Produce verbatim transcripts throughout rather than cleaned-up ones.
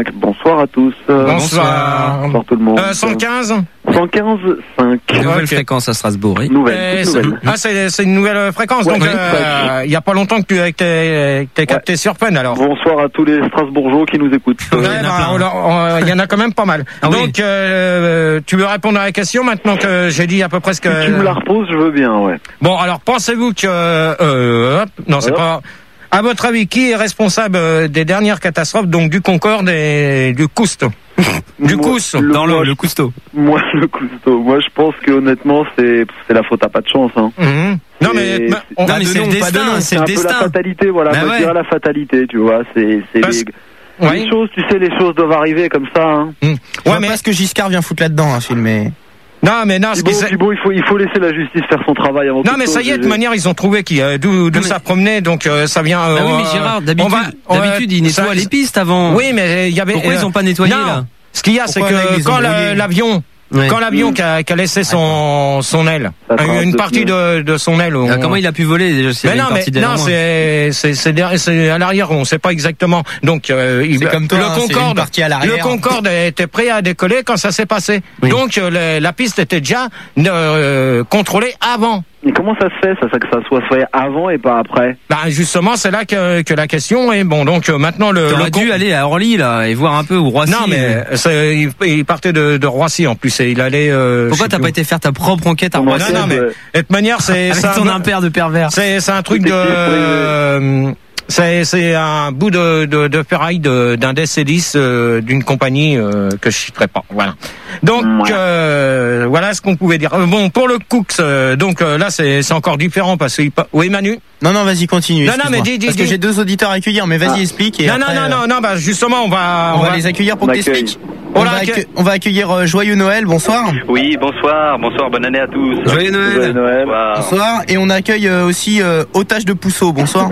cinq. Bonsoir à tous. Bonsoir. Bonsoir tout le monde. Euh, cent quinze cent quinze cinq. Nouvelle Okay. fréquence à Strasbourg. Oui. Nouvelle. C'est, nouvelle. ah, c'est, c'est une nouvelle fréquence. Ouais, donc, ouais, il n'y euh, a pas longtemps que tu as t'es, t'es capté ouais. sur Fun, alors. Bonsoir à tous les Strasbourgeois qui nous écoutent. Il ouais, bah, y en a quand même pas mal. Ah, donc, oui. euh, tu veux répondre à la question maintenant que j'ai dit à peu près ce que... Si tu me la reposes, je veux bien, ouais. Bon, alors, pensez-vous que... Euh, hop, non, c'est hop. pas... À votre avis, qui est responsable des dernières catastrophes, donc du Concorde et du Cousteau? Du Cousteau. Dans le, le Cousteau. Moi, le Cousteau. Moi, je pense que honnêtement, c'est, c'est la faute à pas de chance, hein. Mmh. Non, mais, bah, on, non, mais c'est, nom, le destin, c'est, c'est le destin. C'est un peu la fatalité, voilà. Bah moi, ouais. je dirais la fatalité, tu vois. C'est, c'est Parce... les, ouais. les choses, tu sais, les choses doivent arriver comme ça, hein. Mmh. Ouais, mais est-ce que Giscard vient foutre là-dedans, un film, mais... Non, mais non, ce bon, qui bon, il faut, il faut laisser la justice faire son travail avant. Non, mais ça y est, de toute manière, ils ont trouvé qui, euh, d'où, d'où mais... ça promenait, donc euh, ça vient. Euh, bah oui, mais Gérard, d'habitude, va, d'habitude, ils nettoient ça, les pistes avant. Oui, mais il y avait. Pourquoi euh, ils ont pas nettoyé non, là? Ce qu'il y a, Pourquoi, c'est que là, quand la, l'avion. Ouais. Quand l'avion mmh. qui, a, qui a laissé son, son aile, une partie de, de son aile. On... Ah, comment il a pu voler déjà? Mais non, mais non, c'est, c'est, c'est, c'est à l'arrière, on sait pas exactement. Donc, euh, il, c'est comme toi, le hein, Concorde, à l'arrière. le Concorde était prêt à décoller quand ça s'est passé. Oui. Donc, euh, la piste était déjà euh, contrôlée avant. Mais comment ça se fait, ça, ça que ça soit fait avant et pas après? Bah justement, c'est là que, que la question est bon. Donc euh, maintenant le. T'aurais le dû con... aller à Orly là et voir un peu où Roissy. Non mais c'est, il, il partait de, de Roissy en plus et il allait. Euh, Pourquoi t'as plus. pas été faire ta propre enquête à Roissy? Non non mais de toute manière c'est. Avec ça, ton impair de pervers. C'est c'est un truc de. Euh, C'est, c'est un bout de, de, de ferraille de, d'un D C dix euh, d'une compagnie euh, que je citerai pas. Voilà. Donc ouais. euh, voilà ce qu'on pouvait dire. Euh, bon pour le Cooks, euh, donc euh, là c'est, c'est encore différent parce que oui Manu. Non non vas-y continue. Non non mais dis dis parce dis. que j'ai deux auditeurs à accueillir mais vas-y ah. explique. Et non après, non non non non bah justement on va on, on va, va les accueillir pour que t'expliques. On, on, va accueillir, on va accueillir euh, Joyeux Noël, bonsoir. Oui, bonsoir, bonsoir, bonne année à tous. Joyeux Noël. Joyeux Noël. Bonsoir. Bonsoir. Et on accueille euh, aussi euh, Otage de Pousseau, bonsoir.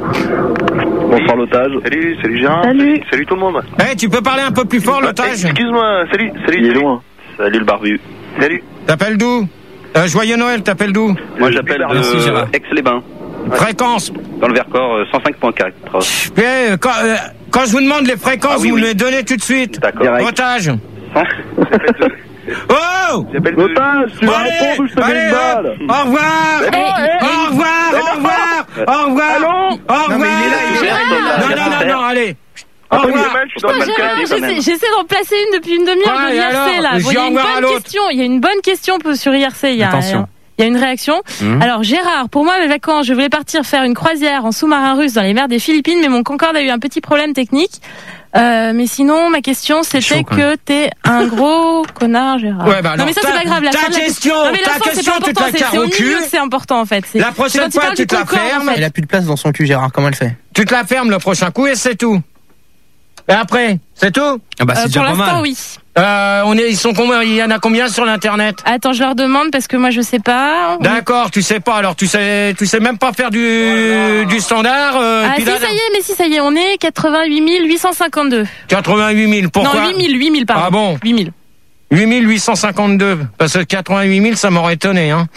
Bonsoir l'otage. Salut, salut Gérard. Salut. Salut, salut tout le monde. Eh, hey, tu peux parler un peu plus fort l'otage? Hey, excuse-moi, salut, salut. Il est salut. loin. Salut le barbu. Salut. T'appelles d'où? euh, Joyeux Noël, t'appelles d'où? Moi j'appelle de euh, Aix-les-Bains. Ouais. Fréquence? Dans le Vercors, euh, cent cinq point quatre. Eh, quand, euh, quand je vous demande les fréquences, ah, oui, vous oui. me les donnez tout de suite. D'accord. Otage. Oh! Otage, tu vas répondre ou je te mets une balle? Au revoir! Hey, au revoir! Au revoir! Au revoir! Allô? Au revoir! Non, mais il est là, il est là, il est là. Non, non, non, non, allez! Au revoir! Putain, Gérard, j'essaie, j'essaie d'en placer une depuis une demi-heure ouais, de I R C, là. Bon, il y a une bonne question, il y a une bonne question sur I R C, il y a, Attention. Il y a une réaction. Mmh. Alors Gérard, pour moi mes vacances, je voulais partir faire une croisière en sous-marin russe dans les mers des Philippines, mais mon Concorde a eu un petit problème technique. Euh, mais sinon, ma question c'était chaud, que t'es un gros connard, Gérard. Ouais, bah alors, non mais ça c'est pas grave. La ta fin question, de la... non, mais la ta fin, question, c'est pas tu te la important. carres C'est, au c'est au cul. milieu que c'est important en fait. C'est, la prochaine fois, tu te la fermes. En fait. Elle a plus de place dans son cul, Gérard. Comment elle fait? Tu te la fermes le prochain coup et c'est tout. Et après, c'est tout? Ah bah, c'est euh, déjà pour pas l'instant, mal. oui. Euh, on est, ils sont combien? Il y en a combien sur l'internet? Attends, je leur demande parce que moi je sais pas. D'accord, tu sais pas. Alors tu sais, tu sais même pas faire du voilà. du standard. Euh, ah si là, ça y est, mais si ça y est, on est quatre-vingt-huit mille huit cent cinquante-deux. quatre-vingt-huit mille. Pourquoi? Non, huit mille, huit mille pardon. Ah bon? huit mille. huit mille huit cent cinquante-deux. Parce que quatre-vingt-huit mille, ça m'aurait étonné, hein.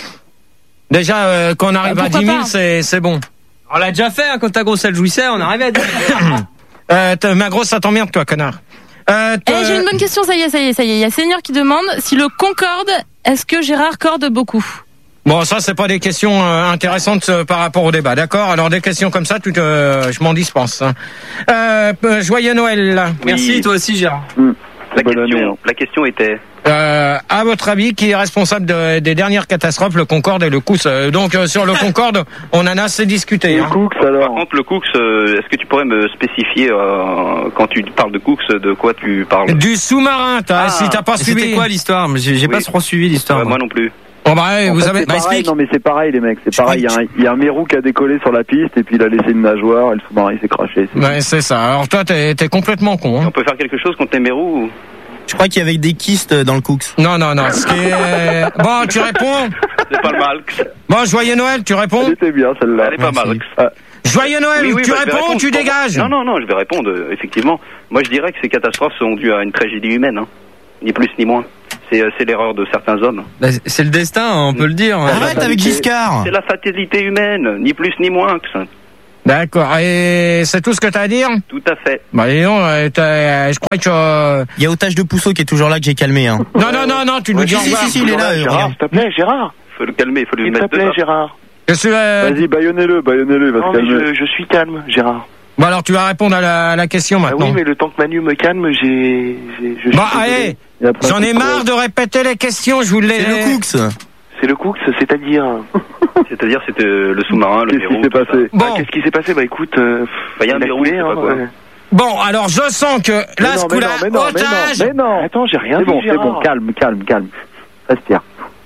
Déjà, euh, quand on arrive bah, à dix mille, pas. c'est c'est bon. On l'a déjà fait hein, quand ta grosse elle jouissait, on arrivait à dix mille. euh, ma grosse, ça t'emmerde, toi, connard. Euh, eh, j'ai une bonne question, ça y est, ça y est, ça y est. Il y a Seigneur qui demande si le Concorde, est-ce que Gérard corde beaucoup? Bon, ça, c'est pas des questions euh, intéressantes euh, par rapport au débat, d'accord? Alors, des questions comme ça, tout, euh, je m'en dispense. Hein. Euh, euh, joyeux Noël, là. Oui. Merci, toi aussi, Gérard. Mmh. La question, la question était... Euh, à votre avis, qui est responsable de, des dernières catastrophes, le Concorde et le Cooks? euh, Donc, euh, sur le Concorde, on en a assez discuté. Le hein. Cooks, alors. Par contre, le Cooks, euh, est-ce que tu pourrais me spécifier, euh, quand tu parles de Cooks, de quoi tu parles? Du sous-marin, t'as, ah. si t'as pas Et suivi. C'était quoi l'histoire? J'ai, j'ai oui. pas trop suivi l'histoire. Euh, moi non plus. Bon bah, ouais, en vous fait, avez. C'est bah, pareil, explique. non mais c'est pareil les mecs, c'est je pareil. Il y, a un, il y a un mérou qui a décollé sur la piste et puis il a laissé une nageoire et le sous-marin il s'est craché. C'est ouais, c'est ça. Alors toi, t'es, t'es complètement con. Hein. On peut faire quelque chose contre les mérous ou... Je crois qu'il y avait des kystes dans le Cooks. Non, non, non. Ce qui est... Bon, tu réponds. C'est pas le mal. Bon, joyeux Noël, tu réponds. Elle était bien celle-là. Elle est pas mal. Ah. Joyeux Noël, oui, oui, tu bah, réponds ou tu dégages? Non, non, non, je vais répondre, euh, effectivement. Moi, je dirais que ces catastrophes sont dues à une tragédie humaine, hein. Ni plus ni moins. C'est, euh, c'est l'erreur de certains hommes. Bah, c'est le destin, on peut le dire. Arrête avec Giscard. C'est la fatalité humaine, ni plus ni moins que ça. D'accord. Et c'est tout ce que t'as à dire? Tout à fait. Bah, non, euh, je crois que... Euh... Il y a Otage de Pousseau qui est toujours là, que j'ai calmé. Hein. Non, non, non, non, tu nous ouais, dis au si, revoir. Si, si, il est là. Gérard, s'il te plaît, Gérard. Faut le calmer, faut lui s'il mettre te plaît, dedans. Gérard. Qu'est-ce que, euh... Vas-y, baïonnez-le, baïonnez-le, il va non, se calmer. Je, je suis calme, Gérard. Bon, alors tu vas répondre à la, à la question maintenant. Ah oui, mais le temps que Manu me calme, j'ai... j'ai je bah, allez, j'en ai marre de répéter les questions, je vous l'ai... C'est le Cooks. C'est le Cooks, c'est-à-dire... C'est-à-dire, c'était le sous-marin, le Qu'est-ce Mérou. qui s'est passé? Bon. Ah, qu'est-ce qui s'est passé? Bah écoute... Euh, bah, y a un Mérou, je sais pas quoi. Ouais. Bon, alors je sens que là, ce coup-là, otage... Mais non, attends, j'ai rien c'est dit, bon, c'est bon, calme, calme, calme. Respire.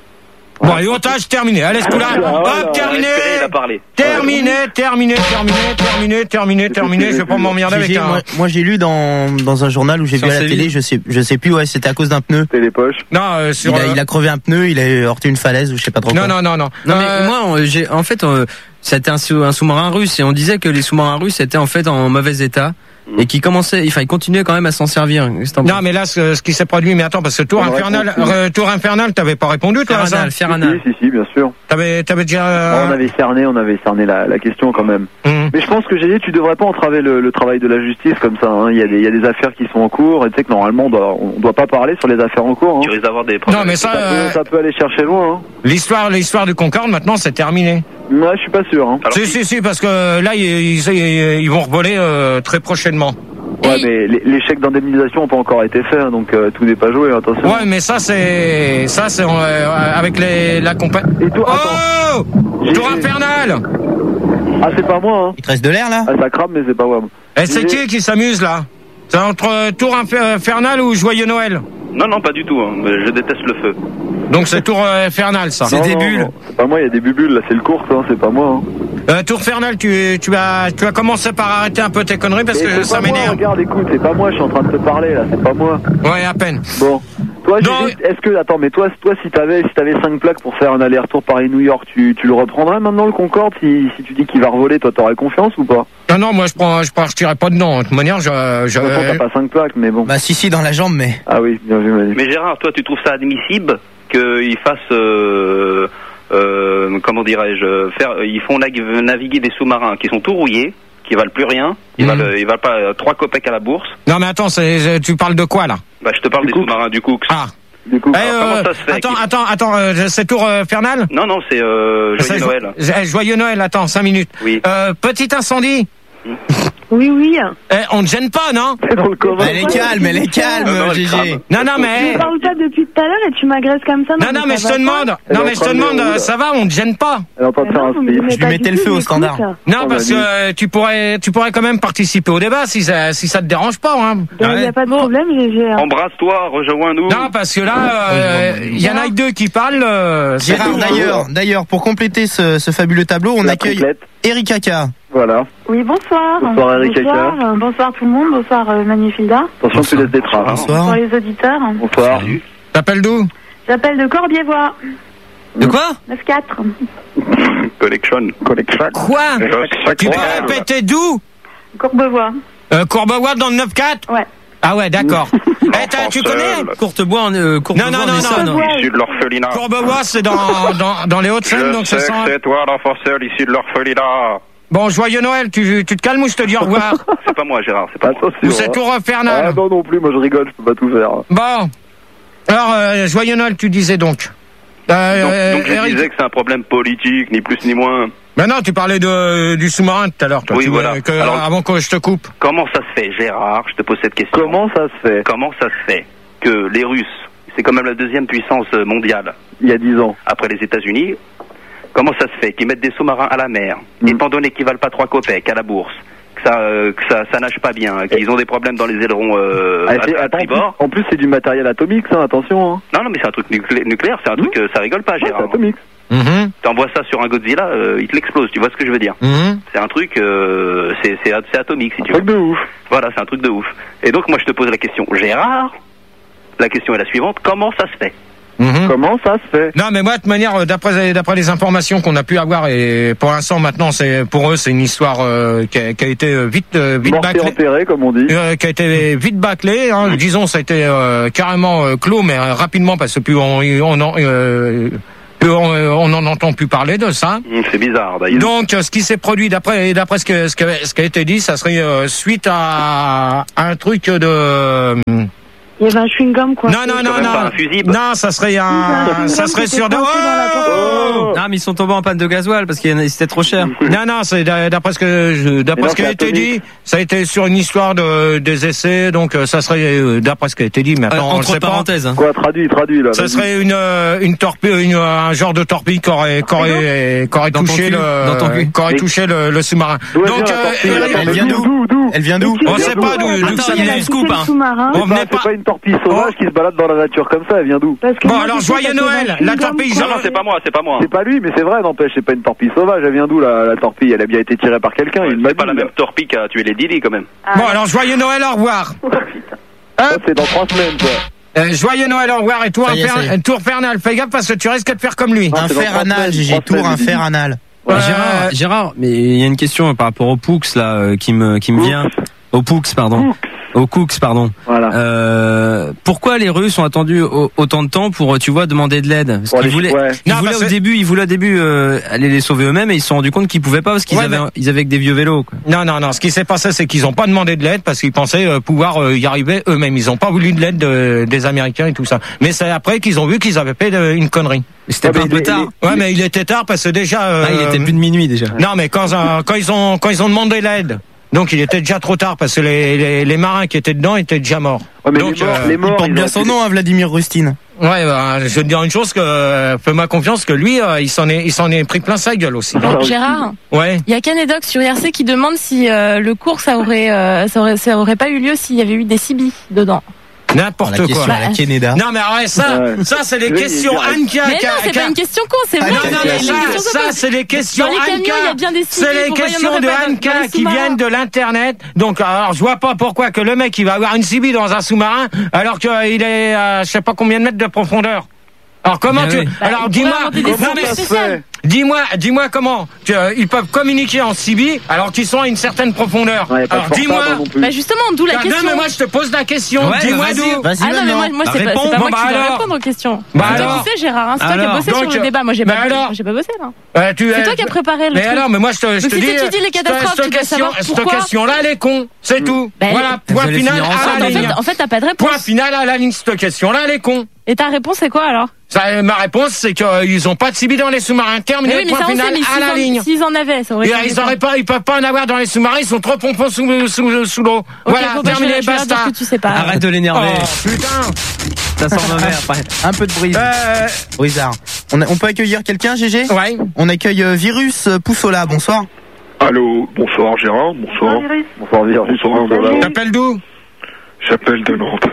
Bon, et otage terminé. Allez, ce coup-là, hop, terminé. Il a parlé. Terminé, terminé, terminé, terminé, terminé, terminé. Je vais pas m'emmerder avec un... Moi, moi j'ai lu dans, dans un journal où j'ai vu à la télé, je sais, je sais plus, ouais, c'était à cause d'un pneu. C'était les poches. Non, euh, sur... Il a, il a crevé un pneu, il a heurté une falaise ou je sais pas trop Non, quoi. non, non, non. Non, mais Euh, moi, j'ai, en fait, euh, c'était un, sous- un sous-marin russe et on disait que les sous-marins russes étaient en fait en mauvais état. Et qui commençait, enfin, il continuait quand même à s'en servir. Non, mais là, ce, ce qui s'est produit, mais attends, parce que Tour On Infernal, répond, euh, Tour Infernal, t'avais pas répondu, toi, à ça? Ferranal, Ferranal. Si, si, si, bien sûr. T'avais, t'avais déjà... euh, On avait cerné, on avait cerné la, la question quand même. hum. Mais je pense que j'ai dit, tu devrais pas entraver le, le travail de la justice comme ça. Hein. Il y a des, il y a des affaires qui sont en cours, et tu sais que normalement, on doit, on doit pas parler sur les affaires en cours. Hein. Tu risques d'avoir des problèmes. Non, mais ça, Ça, euh, peut, ça peut aller chercher loin. Hein. l'histoire, l'histoire du Concorde, maintenant, c'est terminé. Ouais, je suis pas sûr. Hein. Alors, Si, si, si, parce que là, ils, ils, ils vont revoler euh, très prochainement. Ouais, Et- mais les, les chèques d'indemnisation n'ont pas encore été faits, hein, donc euh, tout n'est pas joué. Attention. Ouais, mais ça, c'est, ça, c'est euh, avec les, la compagnie. Et toi, attends. Oh, J'ai- Tour Infernal. Ah, c'est pas moi. Hein. Il te reste de l'air là? Ah, ça crame, mais c'est pas moi. Et c'est qui qui s'amuse là? C'est entre Tour Infer- Infernal ou Joyeux Noël? Non, non, pas du tout. Hein. Je déteste le feu. Donc c'est Tour euh, Infernal, ça. C'est Non, des non, bulles. non, c'est pas moi, il y a des bubules là, c'est le cours, hein, c'est pas moi. Hein. Euh, Tour Infernal, tu, tu as, tu as commencé par arrêter un peu tes conneries parce Mais que c'est ça pas moi, m'énerve. regarde, écoute, c'est pas moi, je suis en train de te parler là, c'est pas moi. Ouais, à peine. Bon. Toi, Non, Gégé, est-ce que, attends, mais toi, toi, si t'avais, si t'avais cinq plaques pour faire un aller-retour Paris-New York, tu, tu le reprendrais maintenant le Concorde si, si tu dis qu'il va revoler, toi, t'aurais confiance ou pas? Non, non, moi je prends, je partirai pas dedans. De toute manière, je, je... De toute façon, t'as pas cinq plaques, mais bon. Bah si si dans la jambe mais. Ah oui, bien vu, Manu. Mais Gérard, toi, tu trouves ça admissible qu'ils fassent, euh, euh, comment dirais-je, faire, ils font nav- naviguer des sous-marins qui sont tout rouillés, qui valent plus rien, ils Mhm. valent, ils valent pas euh, trois copecs à la bourse. Non, mais attends, c'est, tu parles de quoi là? Bah, je te parle Du des Cooks. sous-marins du Cooks. Ah. Du coup, Eh, Alors, comment ça se fait attends, qu'il- attends, attends, euh, c'est Tour euh, Infernal? Non, non, c'est euh, C'est Joyeux jo- Noël. eh, Joyeux Noël, attends, cinq minutes. Oui. Euh, petit incendie. Oui, oui. Eh, on ne gêne pas, non? c'est dans le commun. Elle est calme, elle est calme, Non, non, elle Gégé. crame. Non, non, Je mais... parle pas depuis tout à l'heure et tu m'agresses comme ça. Non, non, mais je ça te va pas. demande. Elle Non, est mais en je train te de demande, dérouler. euh, ça va, on ne gêne pas. Elle est en train de Mais faire non, un vous me speech. donnez Je lui pas mettais du le tout, feu au j'écoute. standard. Non, Oh, parce que Manu. euh, tu pourrais, tu pourrais quand même participer au débat si ça, si ça te dérange pas, hein. Il n'y a pas de problème, Gégé. hein. Embrasse-toi, rejoins-nous. Non, parce que là, il y en a que deux qui parlent. euh, c'est Gérard, tout. d'ailleurs, d'ailleurs, pour compléter ce, ce fabuleux tableau, on La accueille triplette. Eric Aka. Voilà. Oui, bonsoir. Bonsoir, Eric bonsoir, euh, bonsoir tout le monde. Bonsoir, euh, Manifilda. Attention, tu laisses des traces. hein. Bonsoir. Bonsoir les auditeurs. Bonsoir. T'appelles d'où? J'appelle de Corbiévois. De quoi? neuf quatre. Collection. Collection. Quoi? Tu peux répéter d'où? Courbevoie. euh, Courbevoie dans le neuf quatre? Ouais. Ah ouais, d'accord. Eh, t'as- tu connais? Courtebois en, euh, Courtebois Non, non, en non, Essonne. non. Issu de l'orphelinat. Courbevoie, c'est dans, dans, dans les Hauts-de-Seine, donc Je c'est sais ça. que c'est toi l'enfant seul issu de l'orphelinat. Bon, joyeux Noël, tu, tu te calmes ou je te dis au revoir? C'est pas moi, Gérard, c'est pas moi. Attention. Ou c'est hein. Tour Ah Infernal? non, non plus, moi je rigole, je peux pas tout faire. Bon. Alors, euh, joyeux Noël, tu disais donc. Euh, Donc, euh, donc je Eric- disais que c'est un problème politique, ni plus ni moins. Ben non, tu parlais de, du sous-marin tout à l'heure, toi. Oui, tu voilà. voulais que- Alors- avant que je te coupe. Comment ça se fait, Gérard? Je te pose cette question. Comment ça se fait? Comment ça se fait que les Russes, c'est quand même la deuxième puissance mondiale Il y a dix ans. après les États-Unis, comment ça se fait qu'ils mettent des sous-marins à la mer, Mm. étant donné qu'ils valent pas trois copecs à la bourse, que ça, euh, que ça, ça nage pas bien, qu'ils ont des problèmes dans les ailerons euh, Ah, à, c'est- à attends, en plus, tribord? en plus, c'est du matériel atomique, ça, attention. Hein. Non, non, mais c'est un truc nuclé- nucléaire, c'est un truc, euh, ça rigole pas, Ouais, c'est Gérard. atomique. Mhm, T'envoies ça sur un Godzilla, euh, il te l'explose, tu vois ce que je veux dire? mhm. C'est un truc, euh, c'est, c'est, c'est atomique, si tu veux. Truc de ouf. Voilà, c'est un truc de ouf. Et donc, moi, je te pose la question, Gérard, la question est la suivante, comment ça se fait? Mhm. Comment ça se fait? Non, mais moi, de toute manière, euh, d'après d'après les informations qu'on a pu avoir, et pour l'instant, maintenant, c'est pour eux, c'est une histoire euh, qui, a, qui a été euh, vite euh, vite Morté bâclée, enterré, comme on dit. euh, qui a été vite bâclée. Hein, disons, ça a été euh, carrément euh, clos, mais euh, rapidement parce que puis on, on en, euh, On n'en entend plus parler de ça. C'est bizarre d'ailleurs. Donc, ce qui s'est produit d'après d'après ce que ce qui ce qui a été dit, ça serait euh, suite à, à un truc de. Il y avait un chewing-gum, quoi. Non, non, non, non. Un fusible. Non, ça serait un, ça serait sur de. Oh non, mais ils sont tombés en panne de gasoil parce que c'était trop cher. Non, non, c'est d'après ce que je, d'après ce qui a été dit, ça a été sur une histoire de des essais, donc ça serait d'après ce qui a été dit. Maintenant, euh, on le sait parenthèses. Hein. Quoi, traduit, traduit là. Ça serait une une torpille, une, un genre de torpille qui aurait qui aurait, qui aurait touché le, qui aurait touché le, le sous-marin. Donc, elle vient d'où? Elle vient d'où? On sait pas d'où ça vient. Scoop, hein. On venait pas. C'est pas une torpille sauvage qui se balade dans la nature comme ça. Elle vient d'où? Bon, alors joyeux Noël. La torpille. Non, non, c'est pas moi, c'est pas moi. C'est pas lui, mais c'est vrai, n'empêche, c'est pas une torpille sauvage. Elle vient d'où la, la torpille? Elle a bien été tirée par quelqu'un. Ouais, c'est pas la même torpille qui a tué les Dili quand même. Ah, bon, alors joyeux Noël, au revoir. Oh, ça, c'est dans trois semaines, quoi. Euh, joyeux Noël, au revoir. Et tour, Ça y est, infer... ça y est. tour infernal. Fais gaffe parce que tu risques de faire comme lui. Ah, Un c'est dans fer trois anal, semaines, G G, trois tour semaines, un fer anal. Ouais, Euh, Gérard, Gérard, mais il y a une question par rapport au Poux là euh, qui me qui me vient. Au Poux, pardon. Poux. Au Cooks, pardon. Voilà. Euh, pourquoi les Russes ont attendu au, autant de temps pour, tu vois, demander de l'aide? Parce Pour qu'ils les- voulaient, ouais. ils Non, voulaient parce au que- début, ils voulaient au début euh, aller les sauver eux-mêmes et ils se sont rendus compte qu'ils pouvaient pas parce qu'ils Ouais, avaient, mais- ils avaient que des vieux vélos. Quoi. Non, non, non. Ce qui s'est passé, c'est qu'ils n'ont pas demandé de l'aide parce qu'ils pensaient euh, pouvoir euh, y arriver eux-mêmes. Ils n'ont pas voulu de l'aide de- des Américains et tout ça. Mais c'est après qu'ils ont vu qu'ils avaient fait de- une connerie. Mais c'était Ouais, pas un mais peu les- tard. Ouais, mais il était tard parce que déjà. euh, Ah, il était plus de minuit déjà. Non, mais quand euh, quand ils ont quand ils ont demandé l'aide. Donc il était déjà trop tard parce que les, les, les marins qui étaient dedans étaient déjà morts. Ouais, mais Donc, les morts, euh, les Il morts, porte ils bien ont son été- nom, hein, Vladimir Rustin. Ouais, bah, je vais te dire une chose que euh, fais-moi confiance que lui, euh, il s'en est il s'en est pris plein sa gueule aussi. Ah, aussi. Gérard, Ouais. il y a Canedoc sur I R C qui demande si euh, le cours ça aurait, euh, ça aurait ça aurait pas eu lieu s'il y avait eu des C B dedans. N'importe La quoi. question à la Canada. Non mais ouais, ça, Ouais. ça c'est les Oui, questions il y a- Anka. Mais non, c'est pas une question con, c'est Ah vrai. non, non, c'est mais une ça, question ça con. c'est les questions Dans les camions, Anka. il y a bien des C'est cibles, les pourquoi il y en questions aurait de pas dans- dans Anka les qui sous-marins viennent de l'internet. Donc alors je vois pas pourquoi que le mec il va avoir une C B dans un sous-marin alors qu'il est à je sais pas combien de mètres de profondeur. Alors comment Bien tu oui. Bah, alors il dis-moi pourrait inventer des non, cibles mais- spéciales. dis-moi dis-moi comment tu, euh, ils peuvent communiquer en C B alors qu'ils sont à une certaine profondeur. Ouais, y a pas de Alors portable dis-moi non plus. Bah justement, d'où la Ah, non, question. mais moi je te pose la question. Ouais, Dis-moi vas-y. d'où. Vas-y Ah non, mais maintenant. moi, moi Bah, c'est pas, réponds. c'est pas Bon, moi bah qui vais alors. répondre aux questions. Bah c'est toi alors. qui sais, Gérard, hein, c'est toi qui as Alors. bossé sur Donc, le débat. Moi, j'ai bah pas, alors. j'ai pas bossé là. Euh, tu, C'est euh, toi qui as préparé le Mais truc. alors, mais moi je te, je Donc, te si dis. t'étudies les cette- catastrophes, cette tu dois question, savoir cette pourquoi. question-là, elle est con. C'est tout. Ben, Voilà, Vous point allez final finir à ensemble, la En ligne. fait, en fait, t'as pas de réponse. Point final à la ligne. Cette question-là, elle est con. Et ta réponse, c'est quoi alors? Ça, ma réponse, c'est qu'ils ont pas de C B dans les sous-marins. Mais Terminé. oui, mais Point ça on final sait, mais à la s'ils ligne. en- s'ils en avaient, ça aurait Et, été euh, ils différent. auraient pas, ils peuvent pas en avoir dans les sous-marins. Ils sont trop pompons sous, sous, sous l'eau. Ok, Voilà, bon, bah, je terminé, vais- je vais leur basta. dire que tu sais pas. Arrête de l'énerver. Oh, putain. Ça sent mauvais après. Un peu de brise. Euh, Brisard. On, a- on peut accueillir quelqu'un, G G? ouais. On accueille euh, Virus euh, Poussola, bonsoir. Allô, bonsoir Gérard, bonsoir. Bonsoir, Virus. Bonsoir, Bonsoir. T'appelles d'où? J'appelle de Nantes.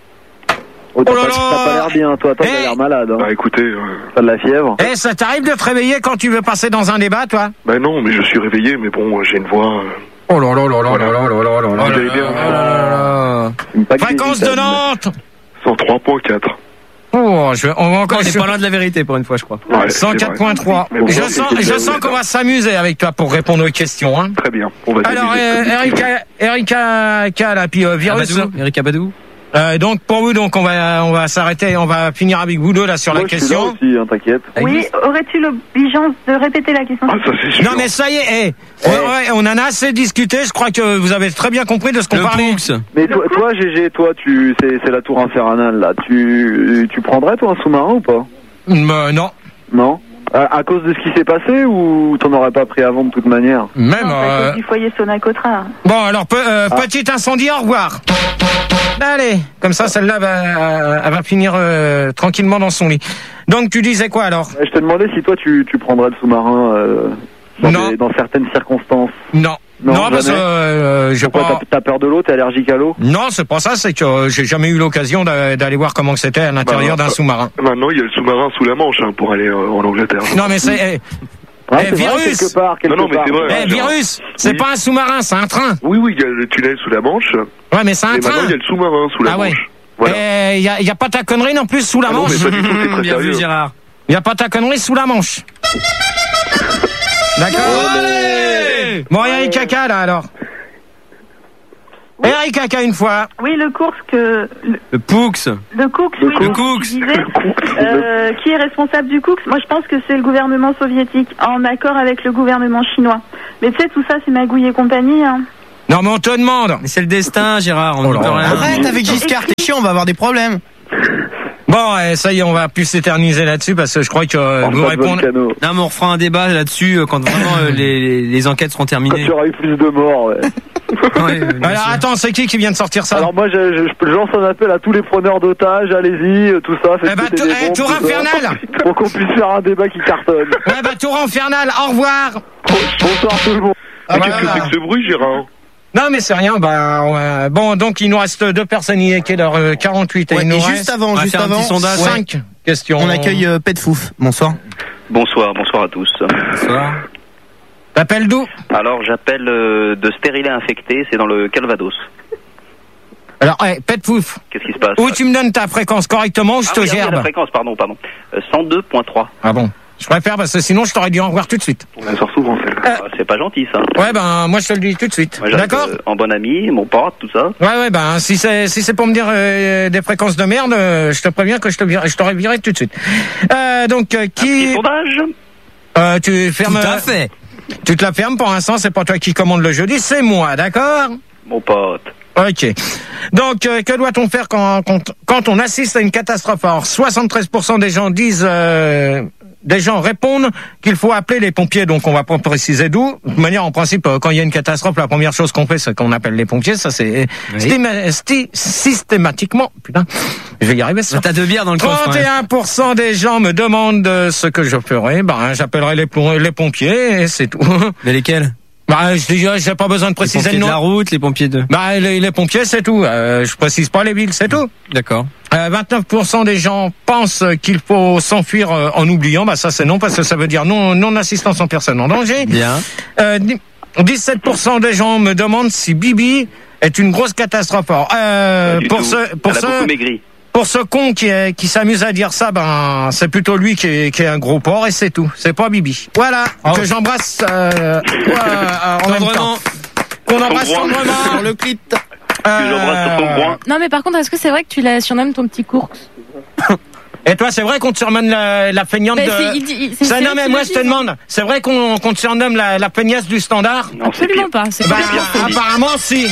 Oh, t'as Oh là pas, là. t'as pas l'air bien, toi. Toi, t'as Eh. l'air malade. Hein. Bah écoutez, euh, T'as de la fièvre. Eh, ça t'arrive de te réveiller quand tu veux passer dans un débat, toi? bah non, mais je suis réveillé, mais bon, j'ai une voix. euh, Oh là là là là là là là là là là Vous allez bien, là là là là. Une paquet Fréquence de d'états. Nantes. cent trois point quatre. Oh, je, on va encore On est pas loin de la vérité pour une fois, je crois. Ouais, cent c'est quatre vrai. point trois. Mais bon, Je c'est- sens, c'est- je c'est- sens qu'on va s'amuser avec toi pour répondre aux questions. Hein. Très bien, on va Alors, s'amuser. euh, Erika, Erika, K, là, puis euh, Virus. Abadou, Eric Abadou. Euh, donc pour vous, donc on va, on va s'arrêter, on va finir avec vous deux là sur Moi, la je suis là question. aussi, hein, t'inquiète. Oui, aurais-tu l'obligeance de répéter la question? Ah, ça c'est sûr. Non mais ça y est, eh, ouais, ouais, on en a assez discuté. Je crois que vous avez très bien compris de ce qu'on Le parlait. Poux. Mais toi, toi, G G, toi, tu, c'est, c'est la tour infernale, là. Tu, tu prendrais, toi, un sous-marin ou pas? Euh, non, Non? À, à cause de ce qui s'est passé ou t'en aurais pas pris avant de toute manière? même. Non, c'est à euh, cause du foyer Sonacotra. Bon alors pe- euh, Ah. petit incendie, au revoir. Allez, comme ça celle-là va, elle va finir euh, tranquillement dans son lit. Donc tu disais quoi alors? Ouais, je te demandais si toi, tu, tu prendrais le sous-marin euh, dans, Non. des- dans certaines circonstances. Non, Non, non, parce que jamais. euh, je Pourquoi pas. t'as, t'as peur de l'eau? T'es allergique à l'eau? Non, c'est pas ça. C'est que euh, j'ai jamais eu l'occasion d'a- d'aller voir comment c'était à l'intérieur Bah, d'un bah, sous-marin. Maintenant, il y a le sous-marin sous la Manche hein, pour aller euh, en Angleterre. Non mais c'est. eh, Ah, Eh, c'est vrai, virus. quelque part, quelque Non, non, mais part. c'est vrai. eh, virus, c'est Oui. pas un sous-marin, c'est un train. Oui, oui, il y a le tunnel sous la Manche. Ouais, mais c'est un Et maintenant, train. il y a le sous-marin sous la Ah ouais. Manche. Voilà. Il y a, y a pas ta connerie non plus sous la Ah non, Manche. mais pas du tout, c'est très Bien vu, sérieux. Gérard. Il y a pas ta connerie sous la Manche. D'accord. Allez. Bon, il y a les caca là alors. Oui. Eric Kaka une fois. Oui, le cours que... Le, le Poux. Le Coux, le oui. Le Coux. Euh, qui est responsable du Coux? Moi, je pense que c'est le gouvernement soviétique, en accord avec le gouvernement chinois. Mais tu sais, tout ça, c'est Magouille et compagnie, hein. Non, mais on te demande. Mais c'est le destin, Gérard. On oh ne rien. Arrête avec Giscard, t'es chiant, on va avoir des problèmes. Bon, eh, ça y est, on va plus s'éterniser là-dessus parce que je crois que euh, vous répondez. Non, mais on refera un débat là-dessus euh, quand vraiment euh, les, les enquêtes seront terminées. Quand tu auras eu plus de morts, ouais. ouais Alors sûr. Attends, c'est qui qui vient de sortir ça? Alors moi, je, je, je lance un appel à tous les preneurs d'otages, allez-y, tout ça. Eh bah, eh, Tour Infernal. Pour qu'on puisse faire un débat qui cartonne. Ouais, bah Tour Infernal, au revoir. Bonsoir tout le monde. Ah, qu'est-ce que c'est que ce bruit, Gérard? Non mais c'est rien, bah euh, bon donc il nous reste deux personnes qui est leur euh, quarante-huit et ouais, il nous et reste juste avant, juste avant, cinq ouais. questions. On accueille euh, Petfouf. Bonsoir. Bonsoir, bonsoir à tous. Bonsoir. T'appelles d'où? Alors j'appelle euh, de Stérilet infecté, c'est dans le Calvados. Alors, hey, Petfouf. Qu'est-ce qui se passe? Où tu me donnes ta fréquence correctement ou je ah, te oui, gerbe? Ah, la fréquence, pardon, pardon. Euh, cent deux virgule trois. Ah bon? Je préfère parce que sinon je t'aurais dit au revoir tout de suite. On la sort souvent celle-là. Euh, ah, c'est pas gentil ça. Ouais ben moi je te le dis tout de suite. D'accord euh, En bon ami, mon pote, tout ça. Ouais ouais ben si c'est si c'est pour me dire euh, des fréquences de merde, euh, je te préviens que je te je t'aurais viré tout de suite. Euh, donc euh, qui Un petit sondage. Euh, tu fermes. Tout à fait. Tu te la fermes pour l'instant, c'est pas toi qui commande le jeudi, c'est moi, d'accord? Mon pote. Ok. Donc, euh, que doit-on faire quand, quand, quand on assiste à une catastrophe? Alors, soixante-treize pour cent des gens disent, euh, des gens répondent qu'il faut appeler les pompiers, donc on va pas préciser d'où. De manière, en principe, quand il y a une catastrophe, la première chose qu'on fait, c'est qu'on appelle les pompiers. Ça, c'est oui. stéma- sti- systématiquement. Putain, je vais y arriver. Ça. T'as deux bières dans le coffre. trente et un pour cent des gens me demandent ce que je ferai. Ben, j'appellerai les, les pompiers et c'est tout. Mais lesquels? Bah, je dis, j'ai pas besoin de préciser le nom. Les pompiers de la route, les pompiers de... Bah, les, les pompiers, c'est tout. Euh, je précise pas les villes, c'est tout. D'accord. Euh, vingt-neuf pour cent des gens pensent qu'il faut s'enfuir euh, en oubliant. Bah, ça, c'est non, parce que ça veut dire non, non-assistance en personne en danger. Bien. Euh, dix-sept pour cent des gens me demandent si Bibi est une grosse catastrophe. Alors, euh, pour tout. ce, pour Elle ce, a beaucoup maigri. Pour ce con qui, est, qui s'amuse à dire ça, ben c'est plutôt lui qui est, qui est un gros porc et c'est tout. C'est pas Bibi. Voilà, oh. que j'embrasse euh, euh, en même temps. Qu'on embrasse tendrement sur le clit. Euh, que j'embrasse sur ton groin. Non mais par contre, est-ce que c'est vrai que tu la surnommes ton petit cours? Et toi, c'est vrai qu'on te surnomme la, la feignante mais de... c'est, il dit, c'est, ça, c'est non, mais moi, je te demande, c'est vrai qu'on, qu'on te surnomme la, la feignasse du standard? Non, absolument pas. C'est bah, apparemment, si.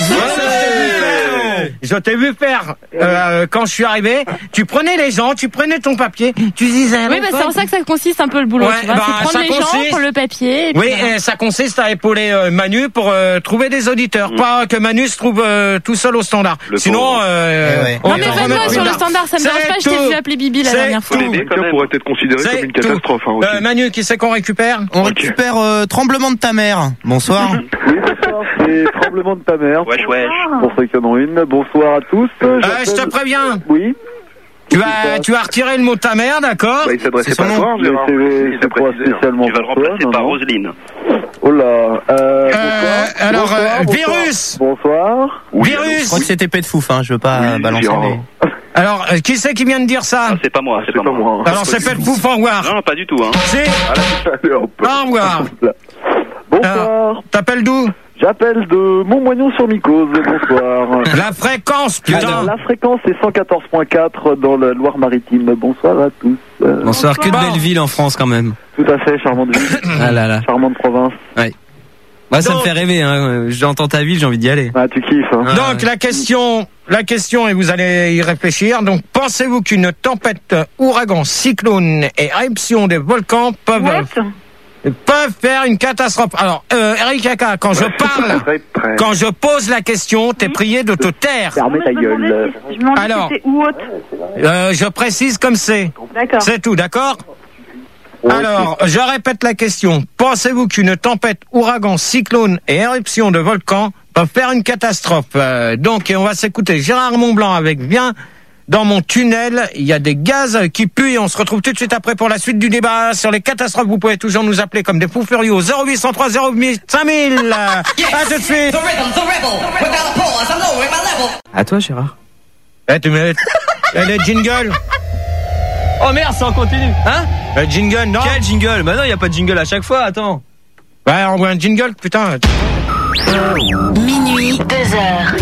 Ouais, je t'ai vu faire, euh, quand je suis arrivé, tu prenais les gens, tu prenais ton papier, tu disais... Oui, bah, c'est en ça que ça consiste un peu le boulot, ouais, tu vois. Bah, c'est prendre les consiste... gens, prendre le papier... Et oui, puis, et ça consiste à épauler euh, Manu pour euh, trouver des auditeurs, mmh. pas que Manu se trouve euh, tout seul au standard. Le Sinon... Euh, ouais. Non, mais vanne-moi sur le standard, ça me dérange pas, je t'ai vu appeler Bibi la dernière fois. Ça pourrait être considéré comme une catastrophe. Hein, euh, Manu, qui c'est qu'on récupère? On okay. récupère euh, Tremblement de ta mère. Bonsoir. Oui, bonsoir, c'est Tremblement de ta mère. Wesh, wesh. Pour ceux qui en ont une, bonsoir à tous. Euh, je te préviens. Oui. Tu vas, tu vas retirer le mot de ta mère, d'accord? Bah, il s'adressait pas à toi, Gérard. C'est pas spécialement. Tu vas le remplacer par Roselyne. Oh là. Euh, euh, bonsoir. alors, bonsoir, euh, bonsoir. virus. Bonsoir. Oui, virus. Je crois que c'était Petfouf, hein. Je veux pas oui, balancer les... Alors, euh, qui c'est qui vient de dire ça? Non, c'est pas moi, c'est, c'est pas, pas moi. moi. Alors, c'est Petfouf, au revoir. Non, pas du tout, hein. C'est. Au revoir. Bonsoir. T'appelles d'où? J'appelle de Montmoignon-sur-Micose, bonsoir. La fréquence, putain. La fréquence est cent quatorze virgule quatre dans la Loire-Maritime. Bonsoir à tous. Bonsoir, Bonsoir. Que de belles villes en France quand même. Tout à fait, charmante ville. Ah là là. Charmante province. Ouais. Moi, ça Donc, me fait rêver, hein. J'entends ta ville, j'ai envie d'y aller. Ah, tu kiffes, hein. Ah, Donc, ouais. la question, la question, et vous allez y réfléchir. Donc, pensez-vous qu'une tempête, ouragan, cyclone et éruption des volcans peuvent, peuvent faire une catastrophe? Alors, euh, Eric Kaka, quand je parle, quand je pose la question, t'es prié de te taire. Fermez ta gueule. Je me demandais Alors, si c'était où haute. Euh, je précise comme c'est. D'accord. C'est tout, d'accord? Alors, je répète la question. Pensez-vous qu'une tempête, ouragan, cyclone et éruption de volcan peuvent faire une catastrophe? euh, Donc, et on va s'écouter Gérard Montblanc avec Viens dans mon tunnel. Il y a des gaz qui puent et on se retrouve tout de suite après pour la suite du débat sur les catastrophes. Vous pouvez toujours nous appeler comme des fous furieux au zéro huit cent trois zéro cinq mille. Yes. À tout de suite. À toi, Gérard. Eh, tu mets les jingles. Oh merde, ça en continue. Hein? Le jingle, non? Quel jingle? Bah non, y a pas de jingle à chaque fois, attends. Ouais, on voit un jingle, putain. Minuit, deux heures.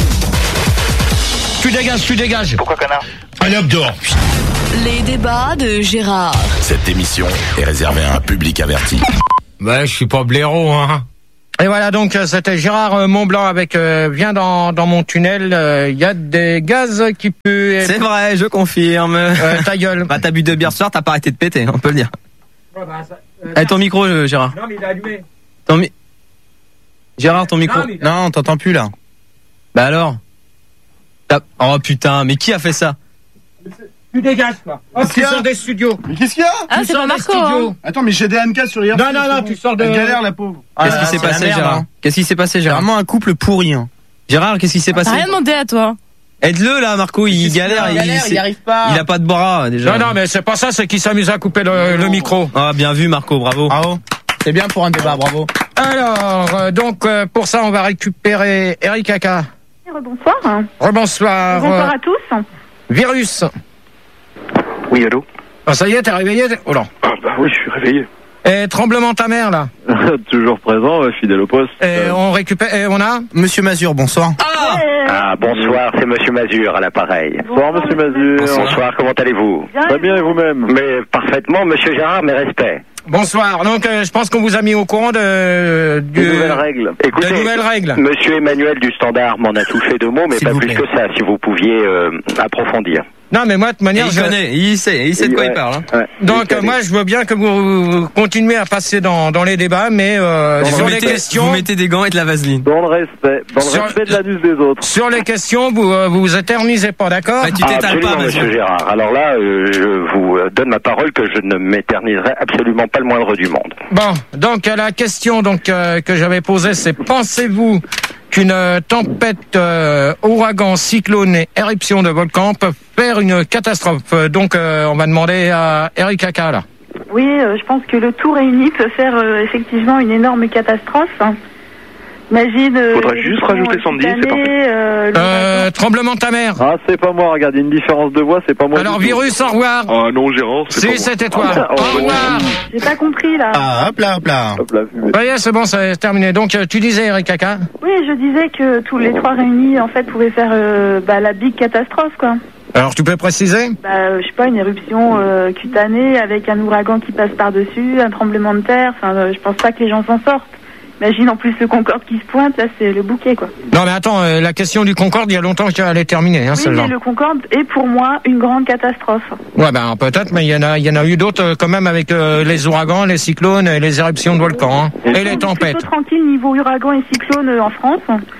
Tu dégages, tu dégages. Pourquoi connard? Allez hop dehors. Les débats de Gérard. Cette émission est réservée à un public averti. Bah, je suis pas blaireau, hein. Et voilà, donc c'était Gérard Montblanc avec euh, viens dans dans mon tunnel, il euh, y a des gaz qui puent. C'est vrai, je confirme. Euh, ta gueule. Bah t'as bu deux bières ce soir, t'as pas arrêté de péter, on peut le dire. Ouais, bah, ça, euh, Allez, ton micro, euh, Gérard. Non mais il est allumé. Ton mi... Gérard, ton micro. Non, mais... non on t'entend plus là. Bah alors. T'as... Oh putain, mais qui a fait ça? Tu dégages, quoi. Hop, tu sors des studios. Mais qu'est-ce qu'il y a? Ah, tu c'est pas Marco, hein. Attends, mais j'ai des N K sur hier. Non, non, non, tu sors de... Elle galère, la pauvre. Qu'est-ce qui s'est passé, Gérard? Qu'est-ce qui s'est passé, Gérard? Vraiment un couple pourri, hein. Gérard, qu'est-ce qui s'est passé? T'as rien demandé à toi. Aide-le, là, Marco, il galère, il, galère, il y arrive pas. Il a pas de bras, déjà. Non, non, mais c'est pas ça, c'est qu'il s'amuse à couper le, le micro. Ah, bien vu, Marco, bravo. Bravo. C'est bien pour un débat, bravo. Alors, euh, donc, euh, pour ça, on va récupérer Eric Kaka. Bonsoir. Rebonsoir. Bonsoir à tous. Virus. Oui, allô? Ah, ça y est, t'es réveillé? Oh là. Ah bah oui, je suis réveillé. Et tremblement ta mère, là. Toujours présent, fidèle au poste. Et on récupère, et on a? Monsieur Mazur, bonsoir. Ah! Ah, bonsoir, c'est Monsieur Mazur à l'appareil. Bonsoir, monsieur Mazur. Bonsoir, bonsoir comment allez-vous? Très bien, et vous-même? Mais parfaitement, Monsieur Gérard, mes respects. Bonsoir. Donc, euh, je pense qu'on vous a mis au courant de, du, de nouvelles règles. Écoutez, de nouvelles règles. Monsieur Emmanuel du Standard m'en a touché deux mots, mais pas plus que ça, si vous pouviez euh, approfondir. Non, mais moi, de toute manière, il je... connaît, il sait, il sait de quoi ouais, il parle. Hein. Ouais, Donc, euh, moi, je veux bien que vous continuez à passer dans, dans les débats, mais euh, sur vous les mettez, questions... Vous mettez des gants et de la vaseline. Dans le respect, dans le Sur- respect de l'anus des autres. Sur les questions, vous euh, vous, vous éternisez pas, d'accord? Bah, tu Ah, t'étales absolument, pas, Monsieur Mazur. Gérard. Alors là, euh, je vous euh, donne ma parole que je ne m'éterniserai absolument pas le moindre du monde. Bon, donc la question donc euh, que j'avais posée, c'est pensez-vous qu'une euh, tempête, euh, ouragan, cyclone et éruption de volcan peuvent faire une catastrophe? Euh, Donc, euh, on va demander à Eric Kaka, là. Oui, euh, je pense que le tout réuni peut faire euh, effectivement une énorme catastrophe. Imagine. Euh, Faudrait juste rajouter Sandy, c'est parfait. euh, Euh, tremblement de ta mère. Ah, c'est pas moi, regarde, il y a une différence de voix, c'est pas moi. Alors, du tout. virus, au revoir. Ah non, Gérard, c'est Si, pas moi. c'était toi. Ah, Au oh, revoir. J'ai pas compris là. Ah, hop là, hop là. Hop là, fumée. Ça y est, c'est bon, c'est terminé. Donc, euh, tu disais, Eric Kaka? Oui, je disais que tous les trois réunis en fait pouvaient faire euh, bah, la big catastrophe quoi. Alors, tu peux préciser? Bah, euh, je sais pas, une éruption euh, cutanée avec un ouragan qui passe par-dessus, un tremblement de terre. Enfin, euh, je pense pas que les gens s'en sortent. Imagine en plus le Concorde qui se pointe, là c'est le bouquet quoi. Non, mais attends, euh, la question du Concorde, il y a longtemps qu'elle est terminée, hein, Oui, celle-là. mais le Concorde est pour moi une grande catastrophe. Ouais, ben peut-être, mais il y en a, il y en a eu d'autres euh, quand même avec euh, les ouragans, les cyclones et les éruptions de volcans, hein, et les On est tempêtes. plutôt tranquille niveau ouragan et cyclone euh, en France.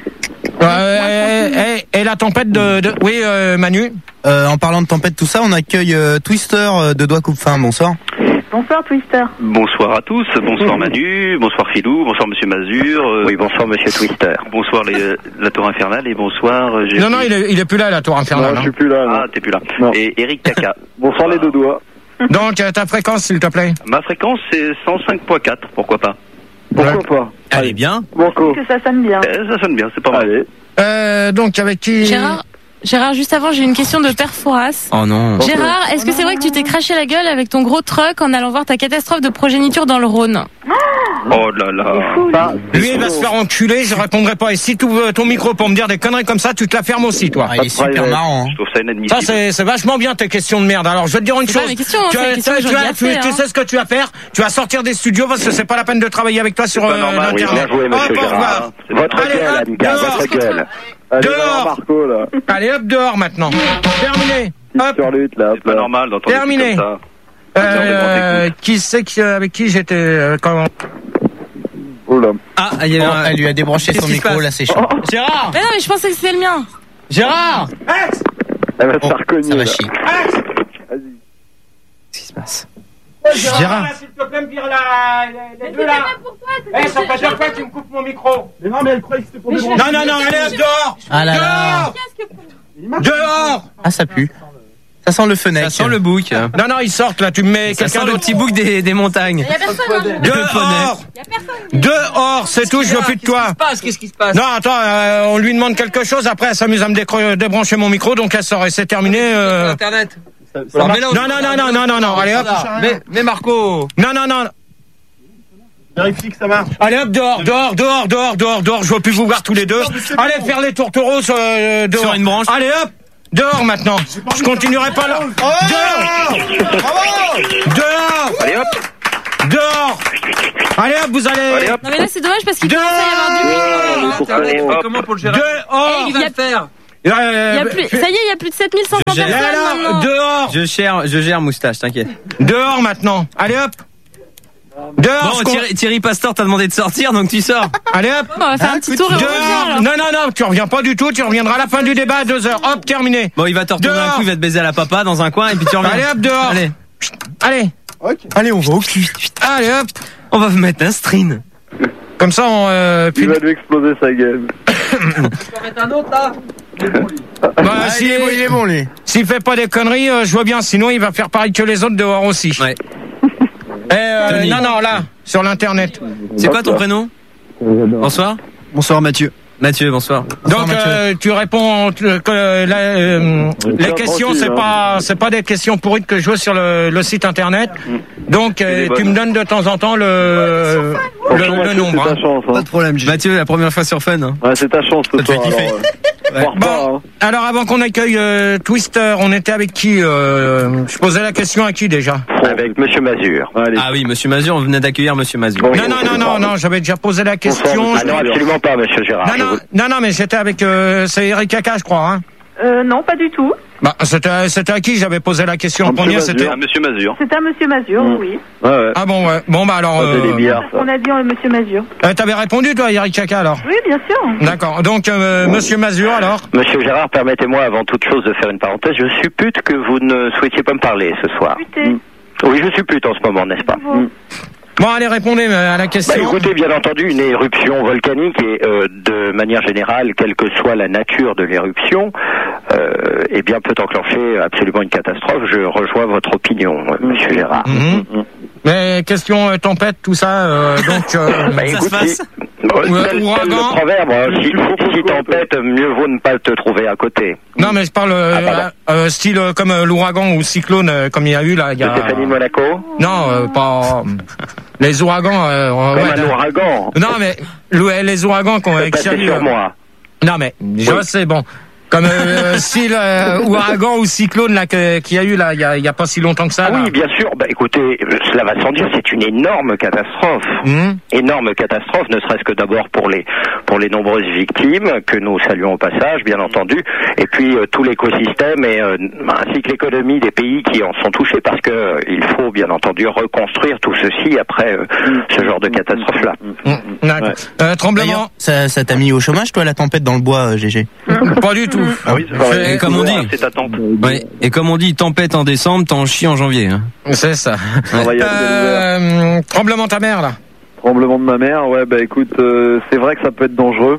Euh, et, et la tempête de, de... oui, euh, Manu. Euh, en parlant de tempête, tout ça, on accueille euh, Twister euh, de Doigt Coupe-Fin. Bonsoir. Bonsoir Twister. Bonsoir à tous, bonsoir Manu, bonsoir Philou, bonsoir Monsieur Mazur. euh, Oui, bonsoir Monsieur Twister. Bonsoir les, la Tour Infernale et bonsoir... euh, Non, non, il est, il est plus là, la tour infernale. Non, je hein. suis plus là. non. Ah, t'es plus là. Non. Et Eric Kaka. Bonsoir les deux doigts. Donc, euh, ta fréquence, s'il te plaît. Ma fréquence c'est cent cinq virgule quatre, pourquoi pas? Pourquoi pas? Elle est bien. Banco. Que ça sonne bien. Eh, ça sonne bien, c'est pas mal. Allez. Euh, donc, avec qui? Gérard, Gérard, juste avant, j'ai une question de Perforas. Oh non. Gérard, est-ce que c'est vrai que tu t'es craché la gueule avec ton gros truck en allant voir ta catastrophe de progéniture dans le Rhône? Oh là là. Bah, Lui, il va se faire enculer, je répondrai pas. Et si tu ouvres ton micro pour me dire des conneries comme ça, tu te la fermes aussi, toi. Ah, il est super marrant. Hein. Je trouve ça inadmissible. Ça, c'est, c'est vachement bien tes questions de merde. Alors, je vais te dire une C'est pas chose. mes questions, hein, tu, c'est les as- questions tu, que as- je tu, dois as- tu- faire, tu hein. sais ce que tu vas faire? Tu vas sortir des studios parce que c'est pas la peine de travailler avec toi sur pas euh, normal, oui, l'internet. Bien joué, Monsieur Hop, au Gérard. revoir. Votre Allez, gueule, hop, Amiga, dehors. votre gueule. allez, Dehors. Marco, là. Allez, hop, dehors maintenant. Terminé. Hop. Sur le hit, là. C'est pas normal d'entendre des trucs Terminé. comme ça. Euh, qui c'est qui, avec qui j'étais euh, quand... Oh là. Ah, il y a Oh, un... elle lui a débranché Qu'est-ce son qui se micro, passe là c'est chaud. Gérard. Mais non, mais je pensais que c'était le mien. Gérard. Elle va se Oh, faire cogner, ça va là. chier. Vas-y. Qu'est-ce qui se passe? Gérard, s'il te plaît, me vire la, les, les deux là. Eh, ça fait deux fois que tu me coupes mon micro. Mais non, mais elle croyait que c'était pour Mais des je- branches. Non, non, non, allez, hop, dehors. Ah là là. Dehors. Dehors. Ah, ça pue. Ça sent le fenêtre. Ça sent le bouc. Ça Non, non, ils sortent là, tu me mets sent quelqu'un le d'autre. petit bouc des, des montagnes. Y a personne. hein. Dehors. Dehors, c'est tout, je veux plus de toi. Qu'est-ce qui se passe? Non, attends, euh, on lui demande quelque chose, après elle s'amuse à me décro- débrancher mon micro, donc elle sort et c'est terminé. Euh... Internet. Non, non, non, non, non, non, non, allez hop. Mais, mais Marco. Non, non, non. Vérifie que ça marche. Allez hop, dehors, dehors, dehors, dehors, dehors, dehors, je veux plus vous voir tous les deux. Allez faire les tourtereaux sur, euh, dehors. Sur une branche. Allez hop, dehors maintenant. Je continuerai pas là. Dehors. Dehors. Allez hop. Dehors. Allez hop, vous allez. Allez hop. Non mais là c'est dommage parce qu'il commence à y avoir du bruit. Allez, hop. Comment pour le gérer? Dehors. Il va le faire. Euh, Il y a plus, ça y est, il y a plus de sept mille cinq cents Je gère. personnes alors, maintenant. dehors. Je gère, je gère moustache, t'inquiète. Dehors maintenant. Allez hop. Dehors. Bon, Thierry, Thierry Pastor t'a demandé de sortir, donc tu sors. Allez hop. On va faire un petit tour et on revient Dehors. alors. Non, non, non, tu reviens pas du tout, tu reviendras à la fin du débat à deux heures. Hop, terminé. Bon, il va te retourner un Dehors. coup, il va te baiser à la papa dans un coin, et puis tu reviens. Allez hop, dehors. Allez. Allez. Allez, on va au cul. Allez hop. On va vous mettre un string. Comme ça, on. Euh, Il va lui exploser sa gueule. Bah, Ah, si, il est bon, il est bon, lui. s'il fait pas des conneries, euh, je vois bien. Sinon, il va faire pareil que les autres dehors aussi. Ouais. Et, euh, Tony. non, non, là, sur l'internet. C'est quoi ton prénom? Bonsoir. Bonsoir, Mathieu. Mathieu, bonsoir. Donc, euh, tu réponds euh, que la, euh, les questions, c'est pas, c'est pas des questions pourries que je veux sur le, le site internet. Donc, euh, tu me donnes de temps en temps le, le, le nombre. C'est Hein. ta chance. Hein. Pas de problème, j'ai. Mathieu, la première fois sur Fun. Hein. Ouais, c'est ta chance ce Ça te fait soir. kiffer. Alors, euh, foire pas, Bon, hein. alors avant qu'on accueille euh, Twister, on était avec qui euh, Je posais la question à qui déjà? Avec Monsieur Mazur. Allez. Ah oui, Monsieur Mazur, on venait d'accueillir Monsieur Mazur. Bon, Non, non, non, non, non, j'avais déjà posé la question. Ah non, absolument pas, Monsieur Gérard. Non, Je non, vous- non, non, mais j'étais avec, euh, c'est Eric Kaka, je crois. Hein. Euh, non, pas du tout. Bah, c'était, c'était à qui j'avais posé la question en Monsieur premier? Mazur. C'était. Ah, Monsieur Mazur. C'est à Monsieur Mazur, Mm. oui. Ouais, ouais. Ah bon, ouais. Bon, bah alors. Ça, c'est des Euh, billards, ça. On a dit euh, Monsieur Mazur. euh, t'avais répondu toi, Eric Kaka, alors? Oui, bien sûr. D'accord. Donc, euh, Monsieur Mazur, alors? Monsieur Gérard, permettez-moi avant toute chose de faire une parenthèse. Je suppute que vous ne souhaitiez pas me parler ce soir. Écoutez, Oui, je suppute en ce moment, n'est-ce pas? bon. Bon, allez, répondez euh, à la Bah, question. écoutez, bien entendu, une éruption volcanique et euh, de manière générale, quelle que soit la nature de l'éruption, euh, eh bien peut enclencher absolument une catastrophe. Je rejoins votre opinion, euh, Monsieur Gérard. Mhm. Mais question euh, tempête, tout ça, euh, donc. Euh, Bah, écoute, se passe. si- euh, Ouais, tel- tel ouragan. le proverbe, hein, si, si, si tempête, mieux vaut ne pas te trouver à côté. non, mais je parle euh, Ah, pardon. euh, style euh, comme euh, l'ouragan ou cyclone, euh, comme il y a eu là. Il y a... Stéphanie de Monaco. Non, euh, pas. Les ouragans. Euh, Comme ouais, un là- ouragan. Non, mais l'ou- les ouragans qu'on C'est passé qu'il y a eu, sur euh, moi. Non, mais je Oui. sais, bon. Comme euh, style euh, ouragan ou cyclone là que- qu'il y a eu là, il y a, il y a pas si longtemps que ça. Ah là. oui, bien sûr. Bah, écoutez, euh, cela va sans dire, c'est une énorme catastrophe. Hum. Énorme catastrophe, ne serait-ce que d'abord pour les pour les nombreuses victimes que nous saluons au passage, bien entendu, et puis euh, tout l'écosystème et euh, ainsi que l'économie des pays qui en sont touchés, parce que euh, il faut bien entendu reconstruire tout ceci après euh, ce genre de catastrophe-là. Hum, d'accord. Euh, tremblement. D'ailleurs, ça, ça t'a mis au chômage, toi, la tempête dans le bois, euh, G G? Pas du tout. Ah oui, c'est pareil. Et comme on dit, C'est ta tante. ouais, et comme on dit, tempête en décembre, t'en chies en janvier. Hein. C'est ça. Travailler à ciel ouvert. Euh, tremblement de ta mère là. Tremblement de ma mère, ouais, bah écoute, euh, c'est vrai que ça peut être dangereux.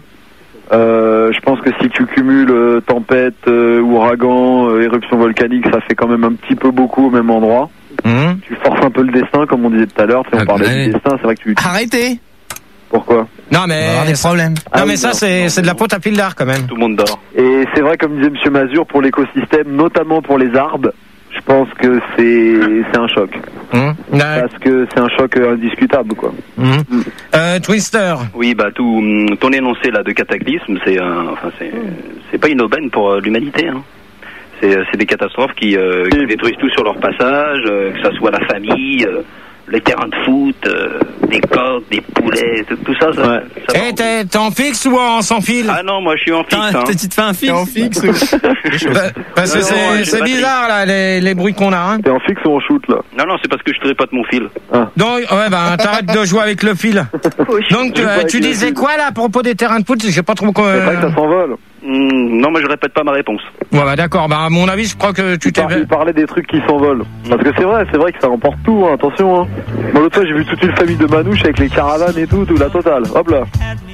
Euh, je pense que si tu cumules euh, tempête, euh, ouragan, euh, éruption volcanique, ça fait quand même un petit peu beaucoup au même endroit. Hum. Tu forces un peu le destin, comme on disait tout à l'heure. Tu sais, on Ah, parlait ouais. du destin, c'est vrai que tu. Arrêtez! Pourquoi? Non On va mais. avoir des problèmes. Non Ah mais oui, ça non, c'est non, c'est de la non. pote à pile d'art quand même. Tout le monde dort. Et c'est vrai, comme disait Monsieur Mazur, pour l'écosystème, notamment pour les arbres, je pense que c'est c'est un choc. Hum. D'accord. Parce que c'est un choc euh, indiscutable, quoi. Hum. Euh, Twister. Oui, bah tout hum, ton énoncé là de cataclysme, c'est un, enfin c'est c'est pas une aubaine pour euh, l'humanité. Hein. C'est c'est des catastrophes qui, euh, qui détruisent tout sur leur passage, euh, que ça soit la famille, euh, les terrains de foot, euh, des coqs, des poulets, tout, tout ça. ça, Ouais. ça va. Eh, t'es t'es en fixe ou en sans fil? Ah non, moi je suis en fixe. Putain, Hein. tu te fais un T'es fixe. en fixe? Bah, Parce que Non, non, c'est j'ai c'est pas bizarre là les, les bruits qu'on a. Hein. T'es en fixe ou en shoot, là? Non, non, c'est parce que je tripote mon fil. Donc ouais bah t'arrêtes de jouer avec le fil. Donc tu, joue pas euh, avec tu le disais fil. quoi là à propos des terrains de foot? J'ai pas trop. C'est vrai que ça s'envole. Hum, non, mais je répète pas ma réponse. Ouais bah d'accord. Bah à mon avis je crois que tu Il t'es. par- il parlait des trucs qui s'envolent. Parce que c'est vrai, c'est vrai que ça emporte tout, hein, attention. Hein. Moi l'autre fois j'ai vu toute une famille de manouches avec les caravanes et tout, tout la totale. Hop là.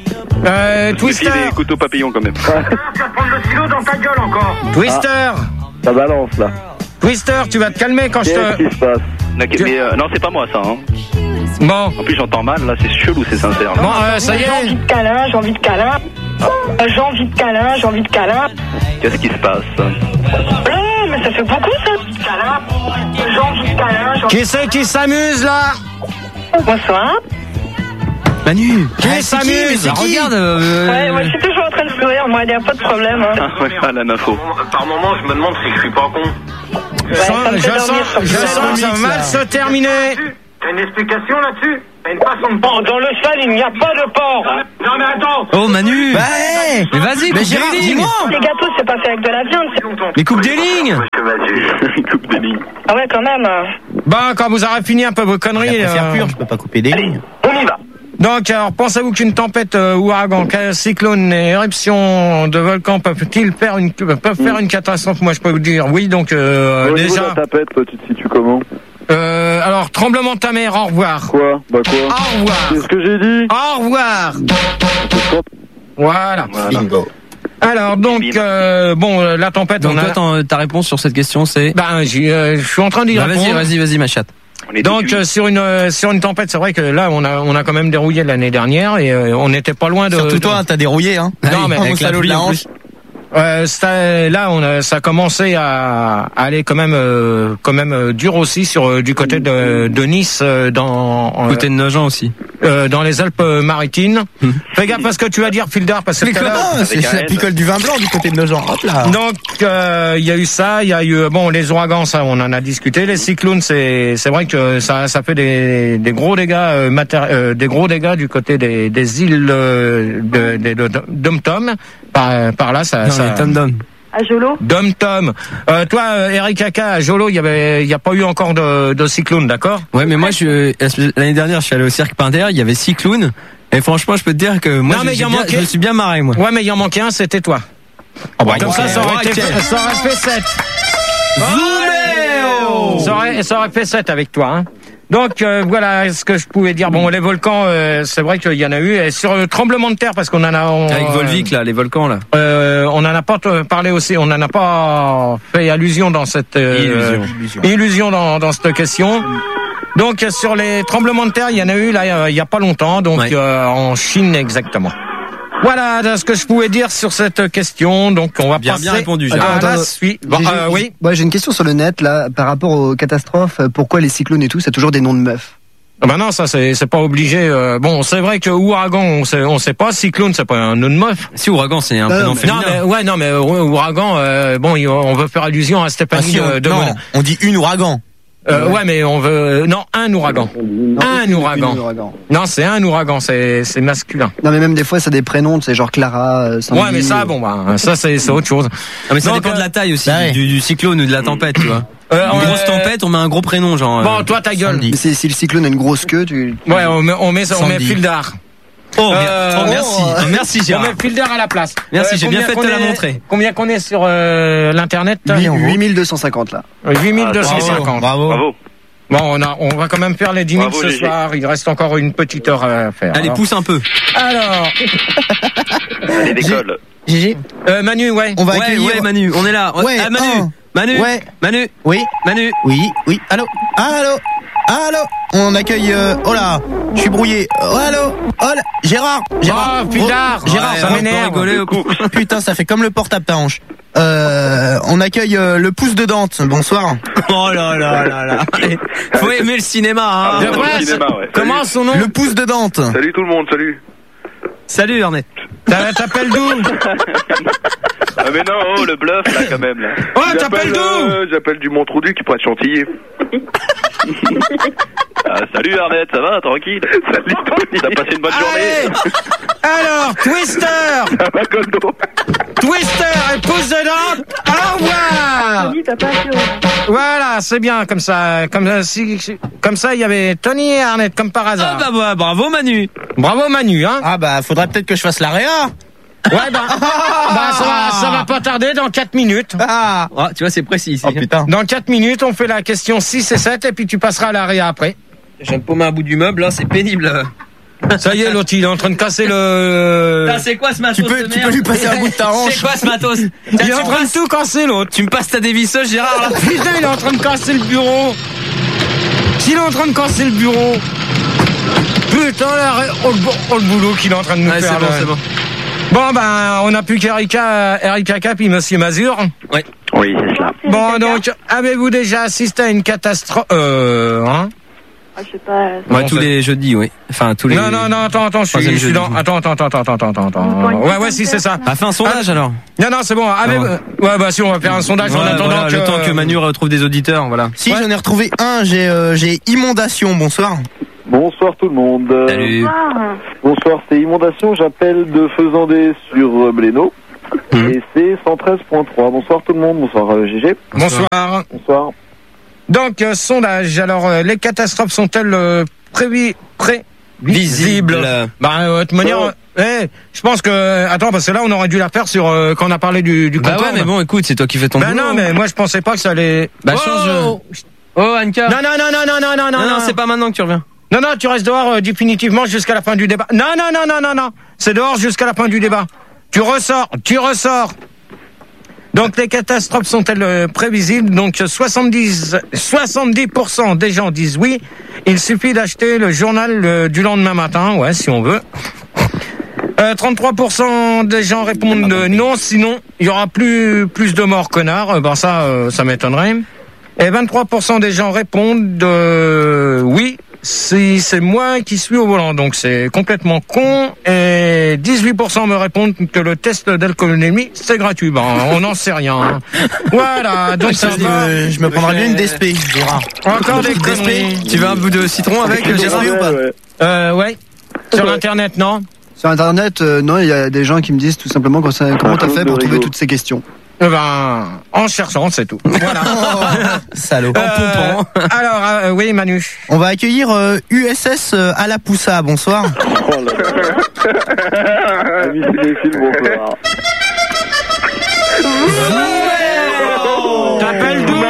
Euh, Twister. Twister. des couteaux papillons quand même. Twister. Ça balance là. Twister, tu vas te calmer quand je Qu'est-ce te. qui se passe? Ok, mais euh, non, c'est pas moi ça. Hein. Bon. En plus, j'entends mal. Là, c'est chelou, c'est sincère. Là. Bon euh, ça y J'ai envie est. de câlin, j'ai envie de câlin. Euh, J'ai envie de câlin, j'ai envie de câlin. Qu'est-ce qui se passe? Oh, mais ça fait beaucoup ça. Câlin. J'ai envie de câlin, j'ai envie Qui c'est qui s'amuse là? de... Bonsoir. Manu, qui s'amuse? Regarde. Euh... Ouais, moi je suis toujours en train de sourire, moi, il n'y a pas de problème. Hein. Ah ouais, ah, la info. Par moment, je me demande si je suis pas con. Ouais, ça me fait je dormir, sens, ça me je fait sens dormir. que ça va mal se terminer. T'as une explication là-dessus? T'as une façon de... Bon, dans le stade, il n'y a pas de porc. Non mais attends. Oh Manu. Bah, hey Mais vas-y, coupe Gérard, des lignes. dis-moi. Les gâteaux, c'est pas fait avec de la viande. c'est- Mais coupe des lignes. Coupe des lignes. Ah ouais, quand même. Bon, quand vous aurez fini un peu vos conneries. Faire euh, pur, je peux pas couper des lignes. On y va. Donc, alors, pensez-vous qu'une tempête, euh, ouragan, ca- cyclone et éruption de volcan peuvent-ils faire une, peuvent faire une catastrophe? Moi, je peux vous dire oui. Donc, euh, Au niveau de déjà. la tapette, toi, tu te situes comment? Euh, alors, tremblement de ta mère, au revoir. Quoi? Bah quoi? Au revoir. C'est ce que j'ai dit. Au revoir. Voilà. Bingo. Alors, donc, euh, bon, euh, la tempête, Donc on a. toi, t'en- ta réponse sur cette question, c'est. Ben, j'y, euh, je suis en train d'y Bah, répondre. vas-y, vas-y, vas-y, ma chatte. Donc euh, sur une euh, sur une tempête, c'est vrai que là on a on a quand même dérouillé l'année dernière et euh, on n'était pas loin de. Surtout de- toi, t'as dérouillé, hein. Non, mais Mon avec la salaud de pluie, la en hanche. Euh, ça, là, on a, ça a commencé à, à aller quand même, euh, quand même euh, dur aussi sur euh, du côté de, de Nice, euh, dans euh, Côté de Nogent aussi. euh, dans les Alpes-Maritimes. Fais gaffe à ce que tu vas dire, Filder, parce que Mais tout à l'heure- comment? C'est la picole du vin blanc du côté de nos gens. Hop là. donc euh, il y a eu ça, il y a eu bon les ouragans, ça on en a discuté. Les cyclones, c'est c'est vrai que ça ça fait des des gros dégâts euh, matéri- euh, des gros dégâts du côté des des îles euh, de de, de, de Dom-Tom. Par par là ça Non, ça les Tom-Dom. À Jolo. Dom-Tom. Euh, toi, euh, Eric Kaka, à Jolo, il y avait, il y a pas eu encore de, de cyclone, d'accord? Ouais, mais moi, je, l'année dernière, je suis allé au Cirque Pinder, il y avait Cyclone. Et franchement, je peux te dire que moi, Non, je, mais il y j'ai en bien- manquait. je me suis bien marré, moi. Ouais, mais il en manquait un, c'était toi. Oh, bah, Comme ok, ça, ça aurait, ok. été, ça aurait fait sept. Zooméo Ça aurait, ça aurait fait sept avec toi, hein. Donc euh, voilà ce que je pouvais dire. Bon, les volcans, euh, c'est vrai qu'il y en a eu. Et sur le tremblement de terre, parce qu'on en a, on, Avec Volvic, là, les volcans, là. euh, on en a pas t- parlé aussi. On en a pas fait allusion dans cette euh, Illusion. illusion dans, dans cette question. Donc sur les tremblements de terre, il y en a eu là euh, il y a pas longtemps. Donc Ouais. euh, en Chine exactement. Voilà ce que je pouvais dire sur cette question. Donc on va Bien, passer bien répondu, à Gérard. la Attends, suite. Bon, J'ai- euh, oui. Ouais, j'ai une question sur le net là par rapport aux catastrophes. Pourquoi les cyclones et tout, c'est toujours des noms de meufs? Ah bah non, ça c'est c'est pas obligé. euh, bon, c'est vrai que ouragan, on sait on sait pas. Cyclone, c'est pas un nom de meuf. Si, ouragan, c'est un Non, prénom mais- féminin. Non mais ouais, non mais euh, ouragan. euh, bon, il- on veut faire allusion à Ah, Stéphanie si, on, de, de non, Monaco. on dit une ouragan. Euh, ouais, mais on veut non un ouragan. Un Une- ouragan. une ouragan. Non, c'est un ouragan, c'est c'est masculin. Non, mais même des fois, c'est des prénoms, c'est genre Clara, euh, Sandy. Ouais, mais ça, bon bah ça c'est c'est autre chose. Ah, mais ça Donc, dépend euh, de la taille aussi, bah ouais. du, du cyclone ou de la tempête, tu vois. Euh, Une on- grosse tempête, on met un gros prénom, genre. Bon, euh, toi ta gueule. Mais c'est- si le cyclone a une grosse queue, tu. tu- Ouais, on met on met on met Sandy. Fildar. Oh, mer- Euh, oh, merci. oh, Oh, merci, On Gérard. met Fildar à la place. Merci, j'ai bien combien fait de qu'on te la est- montrer. Combien qu'on est sur euh, l'internet? huit mille deux cent cinquante là. huit mille deux cent Bravo. cinquante. Bravo. Bravo. Bon, on a, on va quand même faire les dix mille Bravo, ce Gégé. soir. Il reste encore une petite heure à faire. Allez, Alors, pousse un peu. alors Allez, décolle. Gégé, euh, Manu, ouais. on va Ouais, accueillir. ouais, Manu, on est là. Ouais, ah, Manu, un. Manu, Ouais. Manu, Oui, Manu. oui, oui. Allô, allô, allô. On accueille. Euh, oh là, je suis brouillé. Oh, allô, oh là, Gérard, Gérard. Oh, Fildar. Oh, Gérard, ça on peut m'énerve. rigoler au coup. Putain, ça fait comme le portable ta hanche. Euh, on accueille euh, le pouce de Dante. Bonsoir. Oh là là là là. Faut aimer le cinéma, hein. De Dans quoi, le cinéma, ouais. Comment son nom? Le pouce de Dante. Salut tout le monde, salut. Salut, Ernest. T'a- T'appelles d'où? Ah mais non, oh, le bluff là quand même là. Oh, t'appelles J'appelle, d'où? euh, J'appelle du Montreuil qui pourrait être chantilly. Ah, salut Arnett, ça va, tranquille. Salut Tony. T'as passé une bonne Allez. journée. Alors, Twister. Ça va, Goldo? Twister et pouce dedans. Au revoir. Tony, t'as pas assuré. Voilà, c'est bien comme ça. Comme ça, si- si- comme ça, il y avait Tony et Arnett comme par Ah hasard. bah, bah bravo Manu. Bravo Manu, hein. Ah bah, faudrait peut-être que je fasse l'A R E A. Ouais, bah, bah, ça va, ça va pas tarder dans quatre minutes. Ah. Ah, tu vois, c'est précis ici. Oh putain. Dans quatre minutes, on fait la question six et sept et puis tu passeras à l'area après. J'ai me paumer un bout du meuble, là, c'est pénible. Ça y est, l'autre, il est en train de casser le... Putain, c'est quoi ce matos Tu peux, de tu merde peux lui passer un bout de ta hanche. C'est quoi ce matos? Il Tiens, est en tu, me train de passes, tout casser, l'autre. tu me passes ta dévisseuse, Gérard, là. Putain, il est en train de casser le bureau. S'il est en train de casser le bureau. Putain, là, oh, le, bo- oh, le boulot qu'il est en train de nous Ouais, faire. c'est bon, là. c'est bon. Bon, ben, on n'a plus qu'Erika, Erika Cap et Monsieur Mazur. Ouais. Oui, c'est cela. Bon, donc, avez-vous déjà assisté à une catastrophe... Euh, hein Ah, je sais pas. euh, Ouais, tous les jeudis, oui. Enfin, tous les. Non, non, non, attends, attends, je suis, Troisième je suis jeudi. dans. Attends, attends, attends, attends, attends, attends, attends. Ouais, ouais, si, c'est ça. Ah, fais un sondage Ah, alors. Non, non, c'est bon. Avez... Non. Ouais, bah si, on va faire un sondage en Ouais, attendant voilà, que. le temps que Manu retrouve des auditeurs, voilà. Si, j'en ai retrouvé un, j'ai euh, j'ai Inondation, bonsoir. Bonsoir tout le monde. Salut. Ah, Bonsoir, c'est Inondation, j'appelle de Faisandet sur euh, Blénaud. Mmh. Et c'est cent treize point trois. Bonsoir tout le monde, bonsoir euh, G G. Bonsoir. Bonsoir. Donc, euh, sondage. Alors, euh, les catastrophes sont-elles euh, prévi... prévisibles Visible. Bah, euh, de toute manière, Oh. euh, eh, je pense que. Attends, parce que là, on aurait dû la faire sur euh, quand on a parlé du, du Bah Concorde. ouais, mais bon, écoute, c'est toi qui fais ton Bah boulot. non, mais moi, je pensais pas que ça allait. Bah, oh change. Oh, Anka. Non, non, non, non, non, non, non, Non, non, non, c'est pas maintenant que tu reviens. Non, non, tu restes dehors euh, définitivement jusqu'à la fin du débat. Non, non, non, non, non, non. C'est dehors jusqu'à la fin du débat. Tu ressors, tu ressors. Donc, les catastrophes sont-elles euh, prévisibles? Donc, soixante-dix, soixante-dix pour cent des gens disent oui. Il suffit d'acheter le journal euh, du lendemain matin, ouais, si on veut. Euh, trente-trois pour cent des gens répondent euh, non, sinon, il y aura plus, plus de morts connards. Euh, ben ça, euh, ça m'étonnerait. Et vingt-trois pour cent des gens répondent euh, oui, si c'est moi qui suis au volant. Donc c'est complètement con. Et dix-huit pour cent me répondent que le test d'alcoolémie, c'est gratuit. Ben, on n'en sait rien. hein. Voilà, donc ça je, va. euh, je me prendrai bien une D S P, Gérard. Encore des Une D S P. conneries. Tu veux un bout de citron avec Une D S Gérard P ou pas? Euh, ouais. Sur l'internet, non? Sur Internet, euh, non, il y a des gens qui me disent tout simplement quand ça- comment t'as fait pour trouver toutes ces questions. Eh ben, en cherchant, c'est tout. Voilà. Salaud. Euh, alors, euh, oui, Manu. On va accueillir euh, U S S euh, à la Poussa, bonsoir. Amis cinéphiles, bonsoir. T'appelles d'où?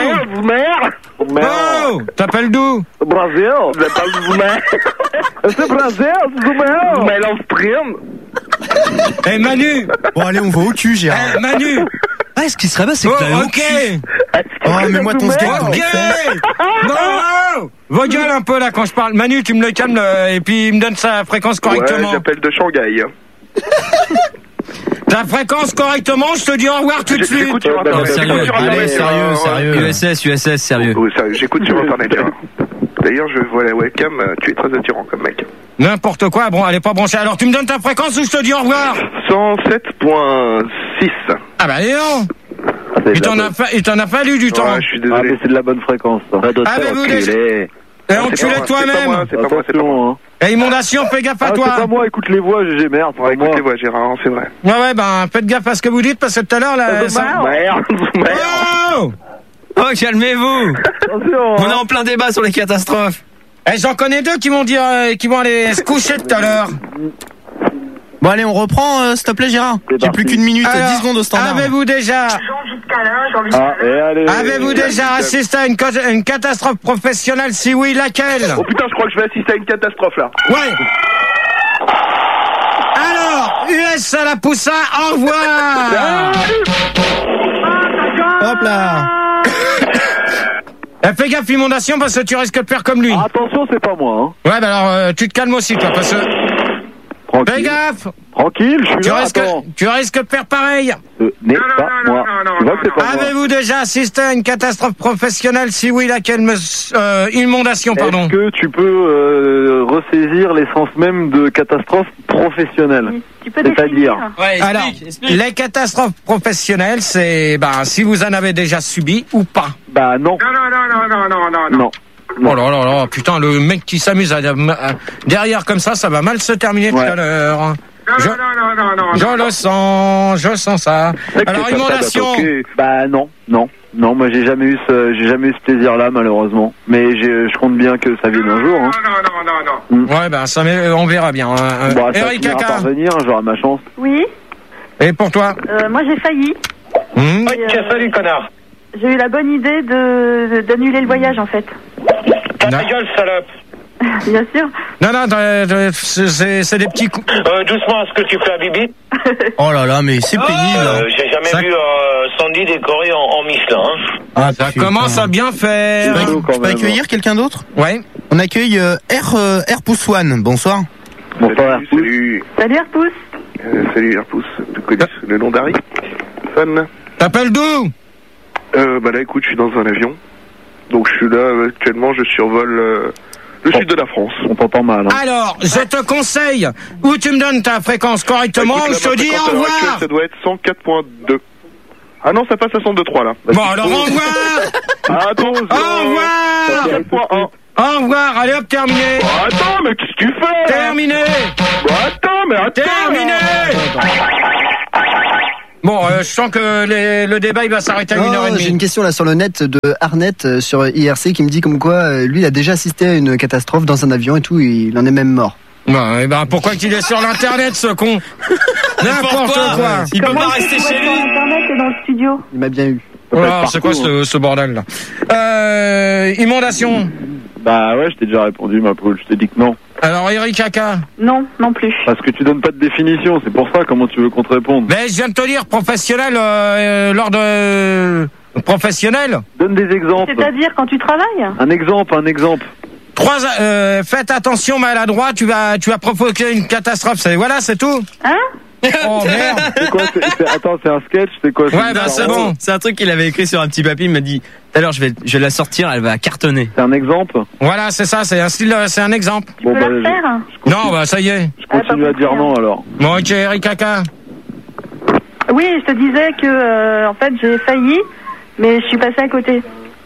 Oh, t'appelles d'où? Brasil. J'appelle Zoumer. C'est Brasil, Zoumer. Zoumer Stream. Eh, Manu. Bon, allez, on va au cul, Gérard. Eh, Manu. Ah, ce qui serait bien, c'est Oh, que t'as ok. Oh, mais moi, ton skate, Ok. Non. Vos gueules un peu là quand je parle. Manu, tu me le calmes euh, et puis il me donne sa fréquence Ouais, correctement. j'appelle de Shanghai. Ta fréquence correctement, je te dis au revoir tout de suite. J'écoute sur Internet. Sérieux, J'écoute sur allez, Internet. sérieux, Ouais. sérieux. U S S, U S S, sérieux. Oui, sérieux, j'écoute sur Internet. Gérard. D'ailleurs, je vois la webcam, euh, tu es très attirant comme mec. N'importe quoi, bon, elle est pas branchée. Alors tu me donnes ta fréquence ou je te dis au revoir? cent sept point six. Ah bah dis donc. Ah, c'est Il de la t'en a, bonne- fa- il t'en a fallu du temps. Ouais, je suis Ah, désolé. mais c'est de la bonne fréquence, ça. Avez-vous déjà... Enculé. Eh, C'est pas enculé moi, c'est pas toi-même. moi, c'est pas moi, c'est pas moi. Attention, hein. Eh, Inondation, fais gaffe à Ah, toi. c'est pas moi, écoute les voix, G G, merde. Ouais, c'est pas écoute les moi. voix, Gérard, c'est vrai. Ouais, ouais, ben, faites gaffe à ce que vous dites parce que tout à l'heure, là. ça- Merde, merde. Oh! Oh, calmez-vous. Attention, On est hein. en plein débat sur les catastrophes. Eh, j'en connais deux qui vont dire, euh, qui vont aller se coucher tout à l'heure. Bon, allez, on reprend, euh, s'il te plaît, Gérard. C'est J'ai parti. plus qu'une minute, Alors, dix secondes au standard. Avez-vous déjà, Ah, et allez. avez-vous déjà assisté à une, co- une catastrophe professionnelle? Si oui, laquelle? Oh putain, je crois que je vais assister à une catastrophe là. Ouais. Alors, U S à la Poussa, au revoir. Hop là. Eh, fais gaffe, inondation, parce que tu risques de faire comme lui. Ah, attention, c'est pas moi, hein. Ouais, bah alors, euh, tu te calmes aussi, toi, parce que... Fais Tranquille. gaffe. Tranquille, je suis Tu là, risques, attends. tu risques de faire pareil. Ce n'est pas moi. Tu vois que c'est pas moi. Avez-vous déjà assisté à une catastrophe professionnelle? Si oui, laquelle me... Euh, inondation, pardon. Est-ce que tu peux euh, ressaisir l'essence même de catastrophe professionnelle? Tu peux C'est-à-dire définir. Alors, les catastrophes professionnelles, c'est ben si vous en avez déjà subi ou pas. Bah non. Non, non, non, non, non, non, non. Non. Oh là là là, putain, le mec qui s'amuse à, à- derrière comme ça, ça va mal se terminer Ouais. tout à l'heure. Je, Non, non, non, non, je non. le sens, je sens ça. Alors, C'est pas inondation. ça, ok. Bah non, non. Non, moi j'ai jamais eu ce, j'ai jamais eu ce plaisir-là malheureusement. Mais j'ai- je compte bien que ça vienne un jour. Hein. Non, non, non, non, non. Ouais, ben ça, met- on verra bien. hein. Bon, ça Eric finira Kaka. par venir, j'aurai ma chance. Oui, Et pour toi? euh, moi j'ai failli. Hmm Et, euh, salut, connard. J'ai eu la bonne idée de de- d'annuler le voyage en fait. Non. gueule, salope. Bien sûr. Non, non, t'as- t'as- c'est c'est des petits coups. Euh, doucement, est-ce que tu fais à Bibi? Oh là là, mais c'est pénible. Euh, j'ai jamais Ça- vu euh, Sandy décoré en, en Michelin. Hein. Ah, Ça putain. commence à bien Je faire. peux, Chaud, quand je peux même. accueillir quelqu'un d'autre? Ouais. On accueille euh, R, euh, R Poussouane, bonsoir. Bonsoir, Salut, salut, Salut Arpous. euh, salut Airpousse. Tu connais le nom d'Harry? Fun. T'appelles d'où? Euh, bah là, écoute, je suis dans un avion. Donc je suis là euh, actuellement, je survole euh, Le sud de la France. On t'entend mal. Hein. Alors, je te conseille, ou tu me donnes ta fréquence correctement, Écoute, ou je te dis au revoir. Actuelle, ça doit être cent quatre point deux. Ah non, ça passe à cent deux virgule trois là. Bon, alors au revoir. Ah, attends, au revoir. quatre point un. Au revoir, allez hop, terminé. Bah, attends, mais qu'est-ce que tu fais? Terminé. Bah, attends, mais attends. Terminé. Bon, euh, je sens que les, le débat il va s'arrêter à une heure et demie. J'ai une question là sur le net de Arnett euh, sur I R C qui me dit comme quoi euh, lui il a déjà assisté à une catastrophe dans un avion et tout, il en est même mort. Bah, et ben pourquoi qu'il est sur l'internet ce con? N'importe quoi. quoi. Il peut pas rester chez lui. Internet et dans le studio. Il m'a bien eu. Voilà, c'est quoi ce, ce bordel là? Euh, inondation. Bah ouais, je t'ai déjà répondu, ma poule. Je t'ai dit que non. Alors, Eric Kaka? Non, non plus. Parce que tu donnes pas de définition, c'est pour ça. Comment tu veux qu'on te réponde? Mais je viens de te dire professionnel euh, lors de euh, professionnel. Donne des exemples. C'est-à-dire quand tu travailles? Un exemple, un exemple. Trois. Euh, faites attention, maladroit. Tu vas, tu vas provoquer une catastrophe. C'est voilà, c'est tout. Hein? Oh merde. C'est quoi c'est, c'est, Attends, c'est un sketch, c'est quoi? Ouais, bah c'est bon. C'est un truc qu'il avait écrit sur un petit papier. Il m'a dit tout à l'heure, je vais, je vais la sortir. Elle va cartonner. C'est un exemple. Voilà, c'est ça. C'est un style, c'est un exemple. Tu bon, peux bah, la faire je, je Non, bah ça y est. Je continue ah, à dire non alors. Bon, ok, Eric Kaka. Oui, je te disais que euh, en fait j'ai failli, mais je suis passé à côté.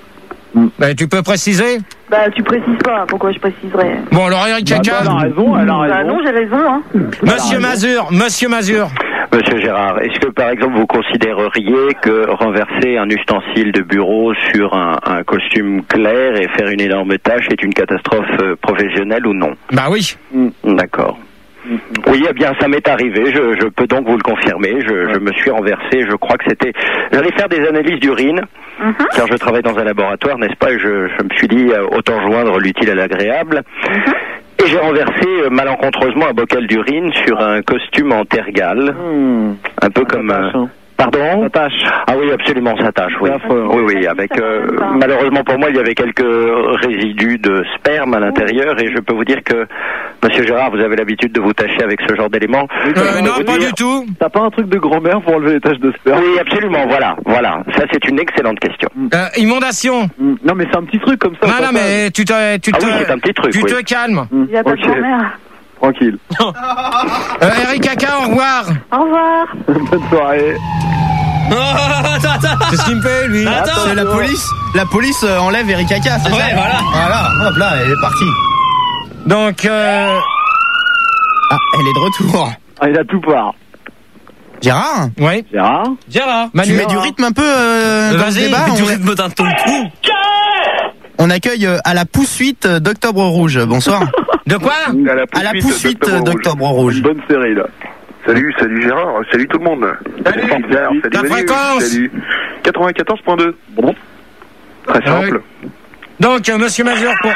Bah, tu peux préciser? Bah, tu précises pas, pourquoi je préciserais? Bon, alors Eric Kaka. Bah, elle a raison, elle a raison. Bah non, j'ai raison, hein. Monsieur Mazur, Monsieur Mazur. Monsieur Gérard, est-ce que par exemple vous considéreriez que renverser un ustensile de bureau sur un, un costume clair et faire une énorme tâche est une catastrophe euh, professionnelle ou non? Bah oui. Mm. D'accord. Oui, eh bien, ça m'est arrivé. Je, je peux donc vous le confirmer. Je, je me suis renversé. Je crois que c'était. J'allais faire des analyses d'urine, mm-hmm. car je travaille dans un laboratoire, n'est-ce pas? Et je, je me suis dit euh, autant joindre l'utile à l'agréable. Mm-hmm. Et j'ai renversé euh, malencontreusement un bocal d'urine sur un costume en tergale, mmh. un peu comme. Euh, Pardon? Ça tâche. Ah oui, absolument, ça tâche, oui. Oui, oui, avec, euh, malheureusement pour moi, il y avait quelques résidus de sperme à l'intérieur et je peux vous dire que, Monsieur Gérard, vous avez l'habitude de vous tâcher avec ce genre d'éléments. Euh, non, pas dire... du tout. T'as pas un truc de grand-mère pour enlever les taches de sperme? Oui, absolument, voilà, voilà. Ça, c'est une excellente question. Euh, inondation. Mmh. Non, mais c'est un petit truc comme ça. Non, non, mais tu te, tu te, ah oui, c'est un petit truc, tu oui. te calmes. Il n'y a pas okay. de grand-mère. Tranquille. euh, Eric Kaka, au revoir. Au revoir. Bonne soirée. Oh, attends, attends. Qu'est-ce qu'il me fait, lui? Attends, c'est la police. La police euh, enlève Eric Kaka, c'est ouais, ça? Voilà. Voilà, hop là, elle est partie. Donc, euh... ah, elle est de retour. Ah, il a tout part. Gérard? Oui. Gérard? Gérard. Manu, tu mets du rythme un peu euh, dans le débat. Du on... rythme d'un ton tout. On accueille euh, à la pousse-suite d'Octobre Rouge. Bonsoir. De quoi? À la pousse-suite d'Octobre Rouge. Une bonne série, là. Salut, salut Gérard, salut tout le monde. Salut, salut, salut, ta salut fréquence. Salut. quatre-vingt-quatorze point deux. Bon. Très simple. Oui. Donc, euh, Monsieur Mazur, pour...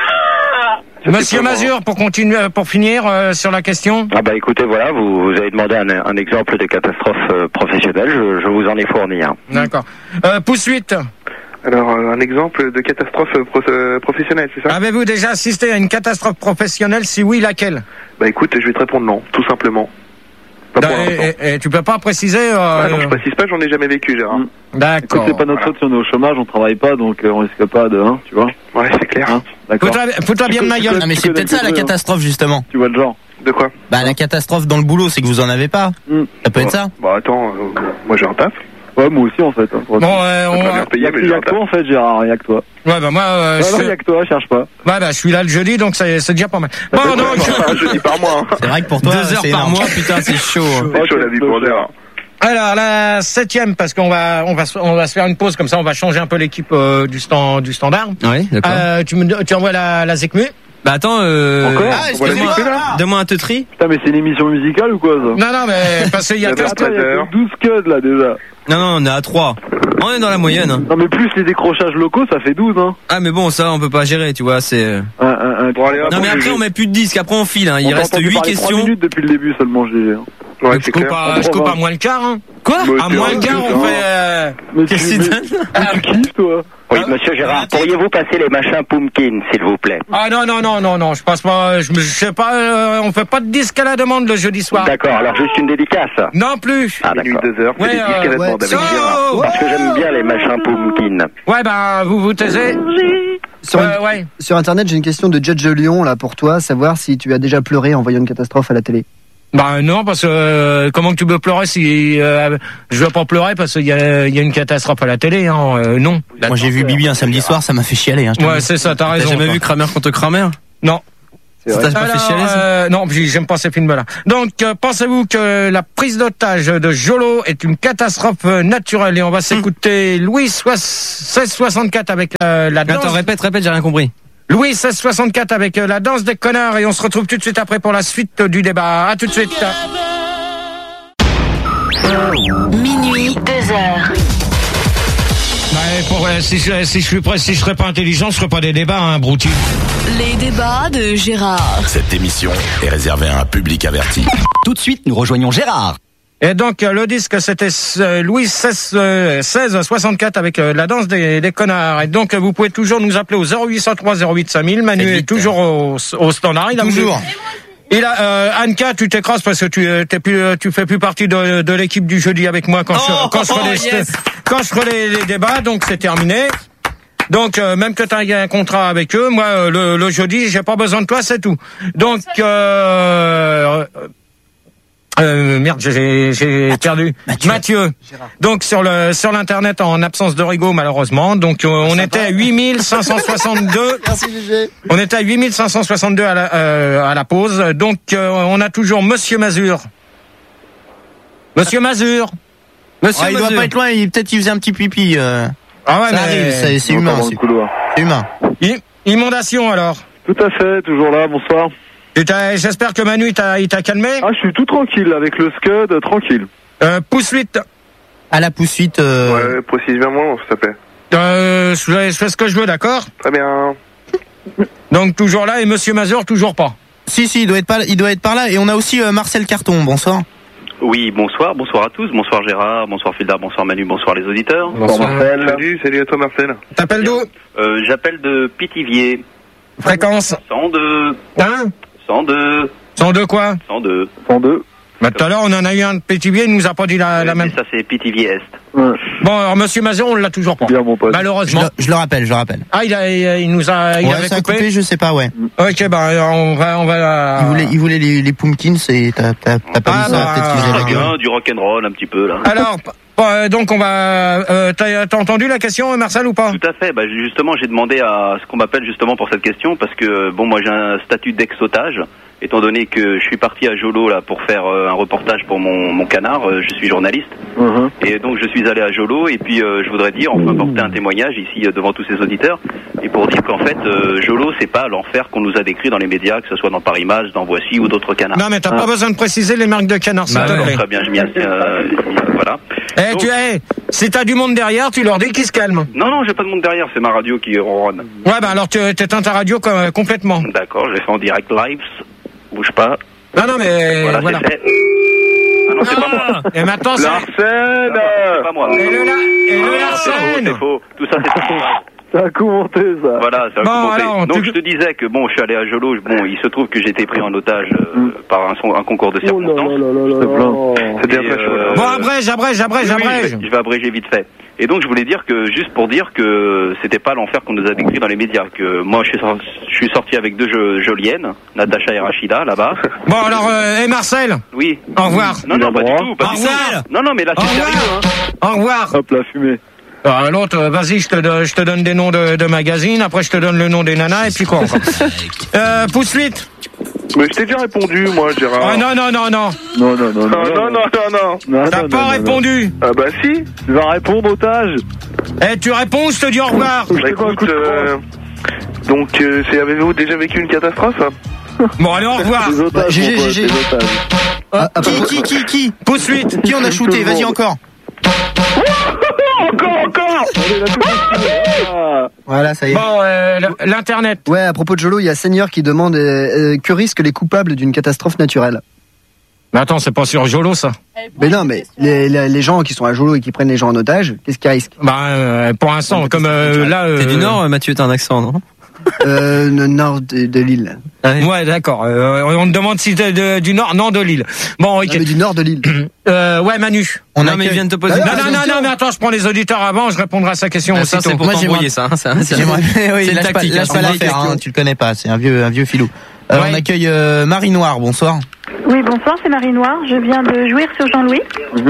Monsieur Mazur, pour continuer, pour finir euh, sur la question. Ah bah écoutez, voilà, vous, vous avez demandé un, un exemple de catastrophe euh, professionnelle, je, je vous en ai fourni un. D'accord. Euh, Pousse-suite. Alors, un exemple de catastrophe pro euh, professionnelle, c'est ça? Avez-vous déjà assisté à une catastrophe professionnelle? Si oui, laquelle? Bah écoute, je vais te répondre non, tout simplement. Pas pour et, et, et tu peux pas préciser euh... ah non, je précise pas, j'en ai jamais vécu, Gérard. Mmh. D'accord. C'est pas notre faute si on est au chômage, on travaille pas, donc euh, on risque pas de, hein, tu vois. Ouais, c'est clair. Hein, d'accord. Fous-toi bien de ma gueule. Non, mais c'est peut-être ça la catastrophe, justement. Tu vois le genre. De quoi? Bah, la catastrophe dans le boulot, c'est que vous en avez pas. Mmh. Ça peut bah, être ça? Bah, attends, euh, moi j'ai un taf. Ouais, moi aussi en fait. Hein, bon, euh, on va. Il y a que toi en fait, Gérard, il y a que toi. Ouais, bah moi. Euh, ouais, non, il y a que toi, cherche pas. Ouais, bah je suis là le jeudi, donc c'est, c'est déjà pas mal. Bon, bah, donc. Un jeudi par mois. Hein. C'est vrai que pour toi, deux heures c'est par énorme. mois, putain, c'est chaud. C'est chaud la vie pour Gérard. Alors la septième, parce qu'on va, on va, on va se faire une pause comme ça, on va changer un peu l'équipe euh, du stand, du standard. Oui, d'accord. Euh, tu me, tu envoies la, la Zecmu. Bah attends, euh... Encore ah, excuse-moi, donne-moi un teutri. Putain, mais c'est une émission musicale ou quoi ça? Non, non, mais parce qu'il y a douze codes là déjà. Non, non, on est à trois. On est dans la moyenne. Hein. Non, mais plus les décrochages locaux, ça fait douze, hein. Ah, mais bon, ça, on peut pas gérer, tu vois, c'est... Un, un, un... Bon, allez, non, mais après, on met plus de disques, après on file, hein. Il on reste huit questions. trois minutes depuis le début seulement, G G. Ouais, je coupe à, je coupe à moins le quart, hein. Quoi? À moins le quart, on fait... Euh... Qu'est-ce que c'est? Tu kiffes, toi? Oui, monsieur Gérard, pourriez-vous passer les machins Pumpkin, s'il vous plaît? Ah non, non, non, non, non, je passe pas, je, je sais pas, euh, on fait pas de disque à la demande le jeudi soir. D'accord, alors juste une dédicace? Non plus. Ah d'accord. deux heures, ouais, des disques à la demande avec Gérard. Parce que j'aime bien les machins Pumpkin. Ouais, ben, vous vous taisez. Sur, Ouais, ouais. sur internet, j'ai une question de Judge Lyon là pour toi, savoir si tu as déjà pleuré en voyant une catastrophe à la télé. Bah non, parce que euh, comment que tu peux pleurer si euh, je veux pas pleurer parce qu'il y a, il y a une catastrophe à la télé, hein, euh, non. Moi j'ai vu Bibi un samedi soir, ça m'a fait chialer. Hein, ouais, c'est ça, t'as raison. T'as jamais toi. vu Kramer contre Kramer? Non. Ça t'a pas Alors, fait chialer ça euh, Non, j'aime pas ces films-là. Donc, euh, pensez-vous que la prise d'otage de Jolo est une catastrophe naturelle? Et on va s'écouter Louis seize soixante-quatre avec euh, la danse. Attends, répète, répète, j'ai rien compris. Louis seize soixante-quatre avec euh, la danse des connards et on se retrouve tout de suite après pour la suite du débat. À tout de suite. Minuit, deux heures. Ouais, pour, euh, si, je, si je suis prêt, si je serais pas intelligent, je ferais pas des débats, hein, brouti. Les débats de Gérard. Cette émission est réservée à un public averti. Tout de suite, nous rejoignons Gérard. Et donc euh, le disque c'était euh, Louis seize soixante-quatre avec euh, la danse des, des connards. Et donc euh, vous pouvez toujours nous appeler au zéro huit cent trois zéro huit cinq mille. Manu est, est toujours au, au standard. Il a toujours. Voulu... Il a euh, Anka, tu t'écrases parce que tu t'es plus, tu fais plus partie de, de l'équipe du jeudi avec moi quand oh, je quand je ferai oh, les, yes. quand je ferai les, les débats. Donc c'est terminé. Donc euh, même que tu as un contrat avec eux, moi euh, le, le jeudi j'ai pas besoin de toi, c'est tout. Donc euh, Euh, merde, j'ai, j'ai Mathieu. perdu. Mathieu. Mathieu. Donc sur le sur l'internet en absence de Rigaud malheureusement. Donc euh, on était à huit mille cinq cent soixante-deux. Merci Gégé. On était à huit mille cinq cent soixante-deux à la euh, à la pause. Donc euh, on a toujours Monsieur Mazur. Monsieur Mazur. Monsieur ah, il Mazur. Doit pas être loin. Il, peut-être il faisait un petit pipi. Euh... Ah ouais, ça mais arrive, c'est, c'est humain. C'est, c'est humain. I- inondation alors. Tout à fait, toujours là. Bonsoir. J'espère que Manu il t'a, il t'a calmé. Ah, je suis tout tranquille avec le Scud, tranquille. Euh, pousse huit. À la pousse huit. Euh... Ouais, précise bien moi, s'il te plaît. Euh, je fais, je fais ce que je veux, d'accord? Très bien. Donc toujours là et Monsieur Mazur toujours pas. Si si, il doit être pas, il doit être par là. Et on a aussi euh, Marcel Carton. Bonsoir. Oui, bonsoir, bonsoir à tous, bonsoir Gérard, bonsoir Fildar, bonsoir Manu, bonsoir les auditeurs. Bonsoir Marcel. Salut, salut à toi Marcel. T'appelles d'où? euh, J'appelle de Pithiviers. Fréquence cent deux. Hein? cent deux. cent deux quoi? cent deux. cent deux. Bah, tout à l'heure, on en a eu un de Pithiviers, il nous a pas dit la, oui, la même. Ça, c'est Pithiviers Est. Ouais. Bon, alors, Monsieur Mazur, on l'a toujours pas. Bien, mon pote. Malheureusement. Je le, je le rappelle, je le rappelle. Ah, il a, il, il nous a, il ouais, avait ça coupé. A coupé. Je sais pas, ouais. Ok, bah, on va, on va. Il voulait, il voulait les, les pumpkins et t'as, t'as, t'as pas ah, mis ça, bah, peut-être qu'il faisait la gueule. Du rock'n'roll, un petit peu, là. Alors, euh, donc, on va, euh, t'as, t'as entendu la question, Marcel, ou pas? Tout à fait. Bah, justement, j'ai demandé à ce qu'on m'appelle justement pour cette question parce que, bon, moi, j'ai un statut d'ex-otage. Étant donné que je suis parti à Jolo là pour faire euh, un reportage pour mon, mon canard, euh, je suis journaliste uh-huh. Et donc je suis allé à Jolo et puis euh, je voudrais dire, enfin porter un témoignage ici euh, devant tous ces auditeurs et pour dire qu'en fait euh, Jolo c'est pas l'enfer qu'on nous a décrit dans les médias, que ce soit dans Paris Match, dans Voici ou d'autres canards. Non mais t'as hein? pas besoin de préciser les marques de canards, s'il bah, te plaît. Très bien, je m'y assieds, euh, voilà. Eh donc, tu hey, si t'as du monde derrière, tu leur dis qu'ils se calment. Non non, j'ai pas de monde derrière, c'est ma radio qui ronronne. Ouais bah alors tu t'éteins ta radio euh, complètement. D'accord, je l'ai fait en direct live. Bouge pas. Non, non, mais voilà. voilà. C'est fait. Ah non, c'est ah, pas moi. Et maintenant, c'est. Larsen. C'est pas moi. Et le, la... Et le ah, Larsen. C'est faux. Tout ça, c'est faux. Ça a commenté, ça. Voilà, ça a bon, commenté. alors, donc, tu... je te disais que, bon, je suis allé à Jolo. Bon, il se trouve que j'ai été pris en otage euh, mm. par un, un concours de circonstances. Oh c'est bien très chaud. Euh, bon, abrège, abrège, abrège, oui, abrège. Je vais, je vais abréger vite fait. Et donc, je voulais dire que, juste pour dire que c'était pas l'enfer qu'on nous a décrit dans les médias, que moi, je suis sorti, je suis sorti avec deux jo- joliennes, Natacha et Rachida, là-bas. Bon, alors, euh, et Marcel? Oui. Au revoir. Non, non, pas du tout, pas Au du revoir. tout. Non, non, mais là, c'est sérieux, hein. Au revoir. Hop, la fumée. Alors, l'autre, vas-y, je te, donne, je te donne des noms de, de magazines, après je te donne le nom des nanas, et puis quoi encore? euh, pousse huit. Mais je t'ai déjà répondu, moi, Gérard. Ah non, non, non, non. Non, non, non, non. Non, non, non, non, non. T'as pas répondu. Ah bah si. Tu vas répondre, otage. Eh, tu réponds, je te dis au revoir. Bah écoute, euh, donc, euh, c'est, avez-vous déjà vécu une catastrophe? Bon, allez, au revoir. G G, G G. Qui, qui, qui, qui? Pousse huit. Qui on a shooté? Vas-y, encore. Encore, encore. Voilà, ça y est. Bon, euh, l'internet. Ouais, à propos de Jolo, il y a Seigneur qui demande euh, que risquent les coupables d'une catastrophe naturelle. Mais attends, c'est pas sur Jolo, ça. Mais non, mais les, les, les gens qui sont à Jolo et qui prennent les gens en otage, qu'est-ce qu'ils risquent? Bah, euh, pour l'instant, comme euh, là... Euh... T'es du Nord, Mathieu, t'as un accent, non? Euh, le nord de, de l'île. Ouais, d'accord. Euh, on te demande si t'es de- du nord, non de l'île. Bon, ok. Non, mais du nord de l'île. Euh, ouais, Manu. On Non, a mais mais il vient de te poser Non, une non, non, question. non, mais attends, je prends les auditeurs avant, je répondrai à sa question Ah, aussitôt. ça, c'est pour Moi, t'embrouiller, j'aimerais- ça. hein, c'est un- c'est un- J'aimerais- oui, c'est une lâche pas, tactique. lâche hein. pas l'affaire, hein, tu le connais pas, c'est un vieux, un vieux filou. Euh, Ouais. On accueille euh, Marie Noire, bonsoir. Oui, bonsoir, c'est Marie Noire. Je viens de jouir sur Jean-Louis.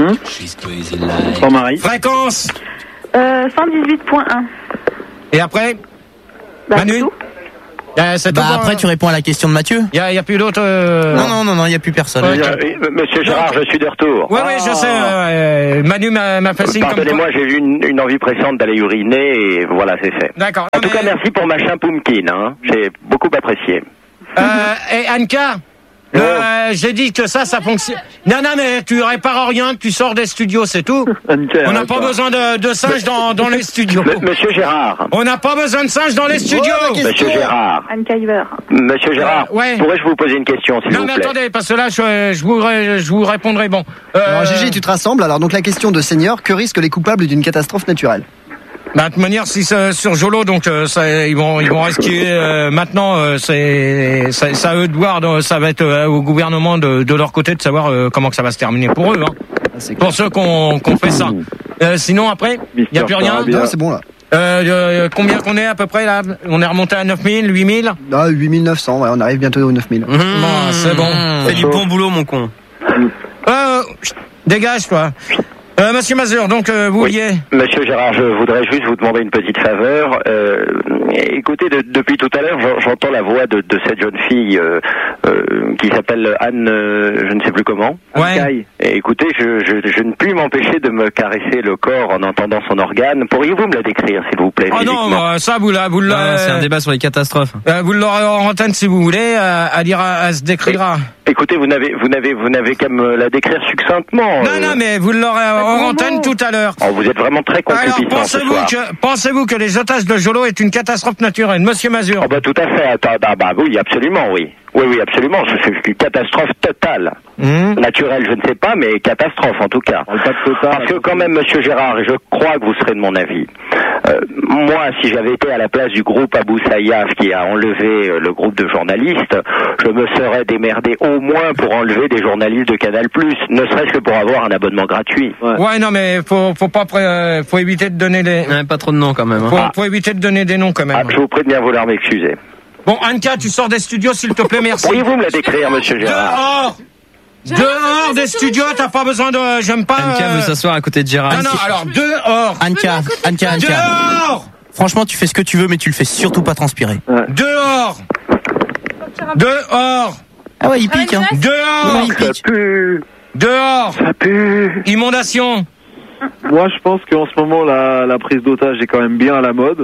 Bonsoir Marie. Fréquence. Euh, cent dix-huit point un. Et après Bah, Manu c'est tout. Euh, c'est Bah tout, après, euh, tu réponds à la question de Mathieu. y a, y a plus d'autres. euh, Non, non, non, non, il y a plus personne. Ouais, Euh, oui, Monsieur Gérard, je suis de retour. Ouais, ouais, je sais. euh, Manu m'a m'a fait signe comme quoi. Pardonnez-moi, j'ai eu une, une envie pressante d'aller uriner et voilà, c'est fait. D'accord. En tout cas, merci pour machin pumpkin, hein. J'ai beaucoup apprécié. Euh, et Anka, euh, j'ai dit que ça, ça fonctionne. Non, non, mais tu répares rien, tu sors des studios, c'est tout. Anka, On n'a arrête pas pas. besoin de, de singes dans, dans les studios. M- Monsieur Gérard, On n'a pas besoin de singes dans les studios. Monsieur Gérard, Anne Kyver. Monsieur Gérard, Euh, ouais. pourrais-je vous poser une question, s'il Non, vous mais plaît? attendez, parce que là, je, je, vous, ré- je vous répondrai. Bon. Euh, Alors Gégé, tu te rassembles. Alors donc la question de Senior, que risquent les coupables d'une catastrophe naturelle? Bah, de toute manière, si c'est sur Jolo, donc euh, ça, ils vont, ils vont risquer. euh, maintenant, euh, c'est, c'est, c'est à eux de voir. donc, ça va être euh, au gouvernement de, de leur côté de savoir euh, comment que ça va se terminer pour eux. Hein. Pour ceux qu'on qu'on fait ça. Euh, sinon, après, il n'y a plus rien. Non, c'est bon là. Euh, euh, combien qu'on est à peu près là? On est remonté à neuf mille, huit mille. Ah, huit mille neuf cents, ouais, on arrive bientôt aux neuf mille. Bon, c'est bon. Fais du bon boulot, mon con. Euh, chut, dégage, toi. Euh, Monsieur Mazur, donc euh, vous vouliez. Monsieur Gérard, je voudrais juste vous demander une petite faveur. Euh, écoutez, de- depuis tout à l'heure, j'en- j'entends la voix de, de cette jeune fille euh, euh, qui s'appelle Anne, euh, je ne sais plus comment. Ouais. Et écoutez, je, je, je ne puis m'empêcher de me caresser le corps en entendant son organe. Pourriez-vous me la décrire, s'il vous plaît? Oh non, physiquement bah, ça vous la, vous Ah, la. c'est un débat sur les catastrophes. Euh, vous l'aurez en antenne si vous voulez. euh, Elle ira, elle se décrira. Écoutez, vous n'avez, vous n'avez, vous n'avez qu'à me la décrire succinctement. Non, euh. non, mais vous l'aurez en antenne tout à l'heure. Oh, vous êtes vraiment très Alors, concupiscent ce pensez-vous soir. que, pensez-vous que les otages de Jolo est une catastrophe naturelle, Monsieur Mazur? Oh bah tout à fait. Attends, bah, bah oui, absolument, oui. Oui, oui, absolument. C'est une catastrophe totale. Mmh. Naturelle, je ne sais pas, mais catastrophe en tout cas. Parce que quand même, Monsieur Gérard, et je crois que vous serez de mon avis, euh, moi, si j'avais été à la place du groupe Abou Sayyaf qui a enlevé euh, le groupe de journalistes, je me serais démerdé au moins pour enlever des journalistes de Canal+, ne serait-ce que pour avoir un abonnement gratuit. Ouais, non, mais faut, faut pas, pré- euh, faut éviter de donner les. Ouais, pas trop de noms quand même. Hein. Faut, faut éviter de donner des noms quand même. Ah, je vous prie de bien vouloir m'excuser. Bon, Anka, tu sors des studios, s'il te plaît, merci. Pourriez-vous me la décrire, Monsieur Gérard? Dehors! Dehors des studios, t'as pas besoin de. J'aime pas. Anka euh, veut s'asseoir à côté de Gérard. Non, non, alors dehors! Anka, Anka, Anka. Dehors! Franchement, tu fais ce que tu veux, mais tu le fais surtout pas transpirer. Dehors! Dehors! Ah ouais, il pique, hein. Dehors! Ouais, il pique. Dehors! Ça pue. Inondation! Moi, je pense qu'en ce moment, la, la prise d'otage est quand même bien à la mode.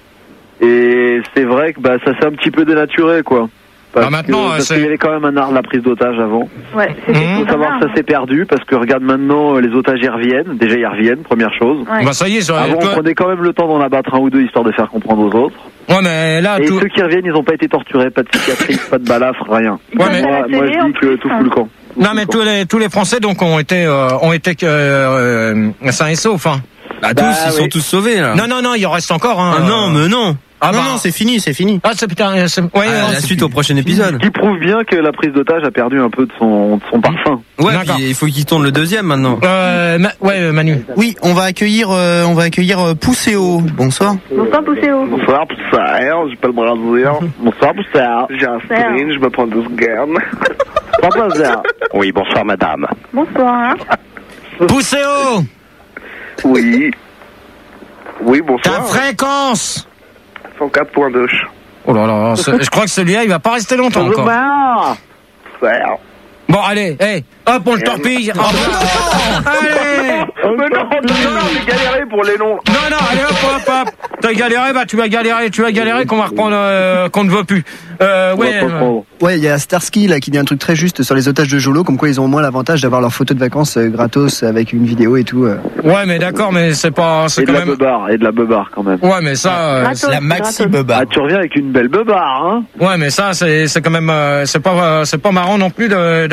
Et c'est vrai que bah, ça s'est un petit peu dénaturé, quoi. Parce Ah, maintenant, que- euh, parce c'est- qu'il y avait quand même un art de la prise d'otage avant. Ouais, Il c'était faut pas savoir mal. que ça s'est perdu, parce que regarde maintenant, euh, les otages y reviennent. Déjà, ils reviennent, première chose. Ouais. Bah, ça y est, ça. Avant, on toi- prenait quand même le temps d'en abattre un ou deux, histoire de faire comprendre aux autres. Ouais, mais là, Et tout. ceux qui reviennent, ils n'ont pas été torturés, pas de cicatrices, pas de balafres, rien. Ouais, mais- Moi, moi, je dis que tout fout le camp. Non, mais tous les, tous les Français, donc, ont été, euh, ont été, euh, euh, sains et saufs, hein. Bah, tous, Bah, ils sont oui. tous sauvés là. Non, non, non, il en reste encore, hein. Ah non, mais non. Ah, non, bah. non, c'est fini, c'est fini. Ah, c'est putain, c'est, ouais, Ah, ouais, la c'est- suite au prochain épisode. Qui prouve bien que la prise d'otage a perdu un peu de son, de son parfum. Ouais, D'accord. puis il faut qu'il tourne le deuxième maintenant. Euh, Ma- ouais, euh, Manu. Oui, on va accueillir, euh, on va accueillir euh, Pousséo. Bonsoir. Bonsoir, Pousséo. Bonsoir, Poussaire, je m'appelle Brazil. Bonsoir, Poussaire. J'ai un string, je me prends deux secondes. Bonsoir, Poussaire. Oui, bonsoir madame. Bonsoir. Pousséo! Oui. Oui, Ta bonsoir. fréquence! cent quatre point deux. Oh là là, ce- je crois que celui-là, il va pas rester longtemps encore. Poussaire. Bon, allez, hey, hop, on le torpille. Oh, allez! Oh, mais non, non, j'ai galéré pour les noms. Non, non, allez, hop, hop, hop. T'as galéré, bah, tu vas galérer, tu vas galérer qu'on va reprendre, euh, qu'on ne veut plus. Euh, ouais. euh, Ouais, il y a Starsky là qui dit un truc très juste sur les otages de Jolo, comme quoi ils ont au moins l'avantage d'avoir leurs photos de vacances euh, gratos avec une vidéo et tout. euh. ouais, mais d'accord, mais c'est pas, c'est Et de quand la même. beubare, et de la beubare quand même. Ouais, mais ça, euh, Gratos, La maxi gratos. beba. Ah, tu reviens avec une belle beubare, hein. ouais, mais ça, c'est, c'est quand même, euh, c'est pas, euh, c'est pas marrant non plus de, de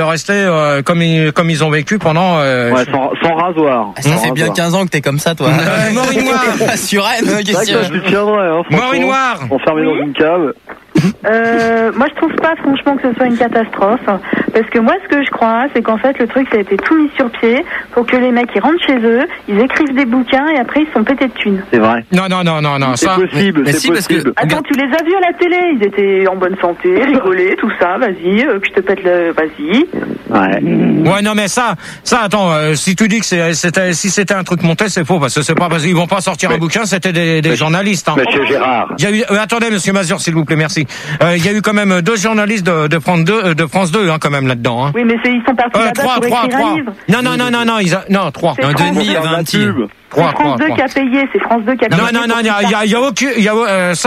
rester euh, comme ils comme ils ont vécu pendant. Euh, ouais, sans, sans rasoir. Ça sans fait bien rasoir. quinze ans que t'es comme ça, toi. Euh, Maureen Noir. Sur Rennes, C'est vrai que ça, je te tiendrais, hein, Maureen Noir. Enfermé dans une cave. Euh, moi, je trouve pas franchement que ce soit une catastrophe, parce que moi, ce que je crois, c'est qu'en fait, le truc, ça a été tout mis sur pied pour que les mecs, ils rentrent chez eux, ils écrivent des bouquins et après, ils se sont pétés de thunes. C'est vrai. Non, non, non, non, non. C'est Ça. possible, mais c'est si, parce possible. que- Attends, tu les as vus à la télé, ils étaient en bonne santé, rigolaient, tout ça, vas-y, euh, que je te pète le... Vas-y. Ouais. Ouais, non, mais ça, ça, attends, euh, si tu dis que c'est, c'était, si c'était un truc monté, c'est faux, parce que c'est pas parce qu'ils vont pas sortir un bouquin, c'était des, des journalistes. Hein. Monsieur Gérard. Il y a eu, euh, attendez, Monsieur Mazur, s'il vous plaît, merci. Euh, il y a eu quand même deux journalistes de, de France deux, euh, de France deux, hein, quand même là-dedans. Hein. Oui, mais c'est, ils sont partis Euh, là-bas trois, pour trois, écrire trois. un livre. Non, non, non, non, non, ils a, non, trois. C'est Un France demi, il y deux. avait un petit. Trois, C'est France trois, deux trois. qui a payé, c'est France deux qui a payé. Non, non, non, il y a, il y a, il y a aucun, il y a, euh, ça,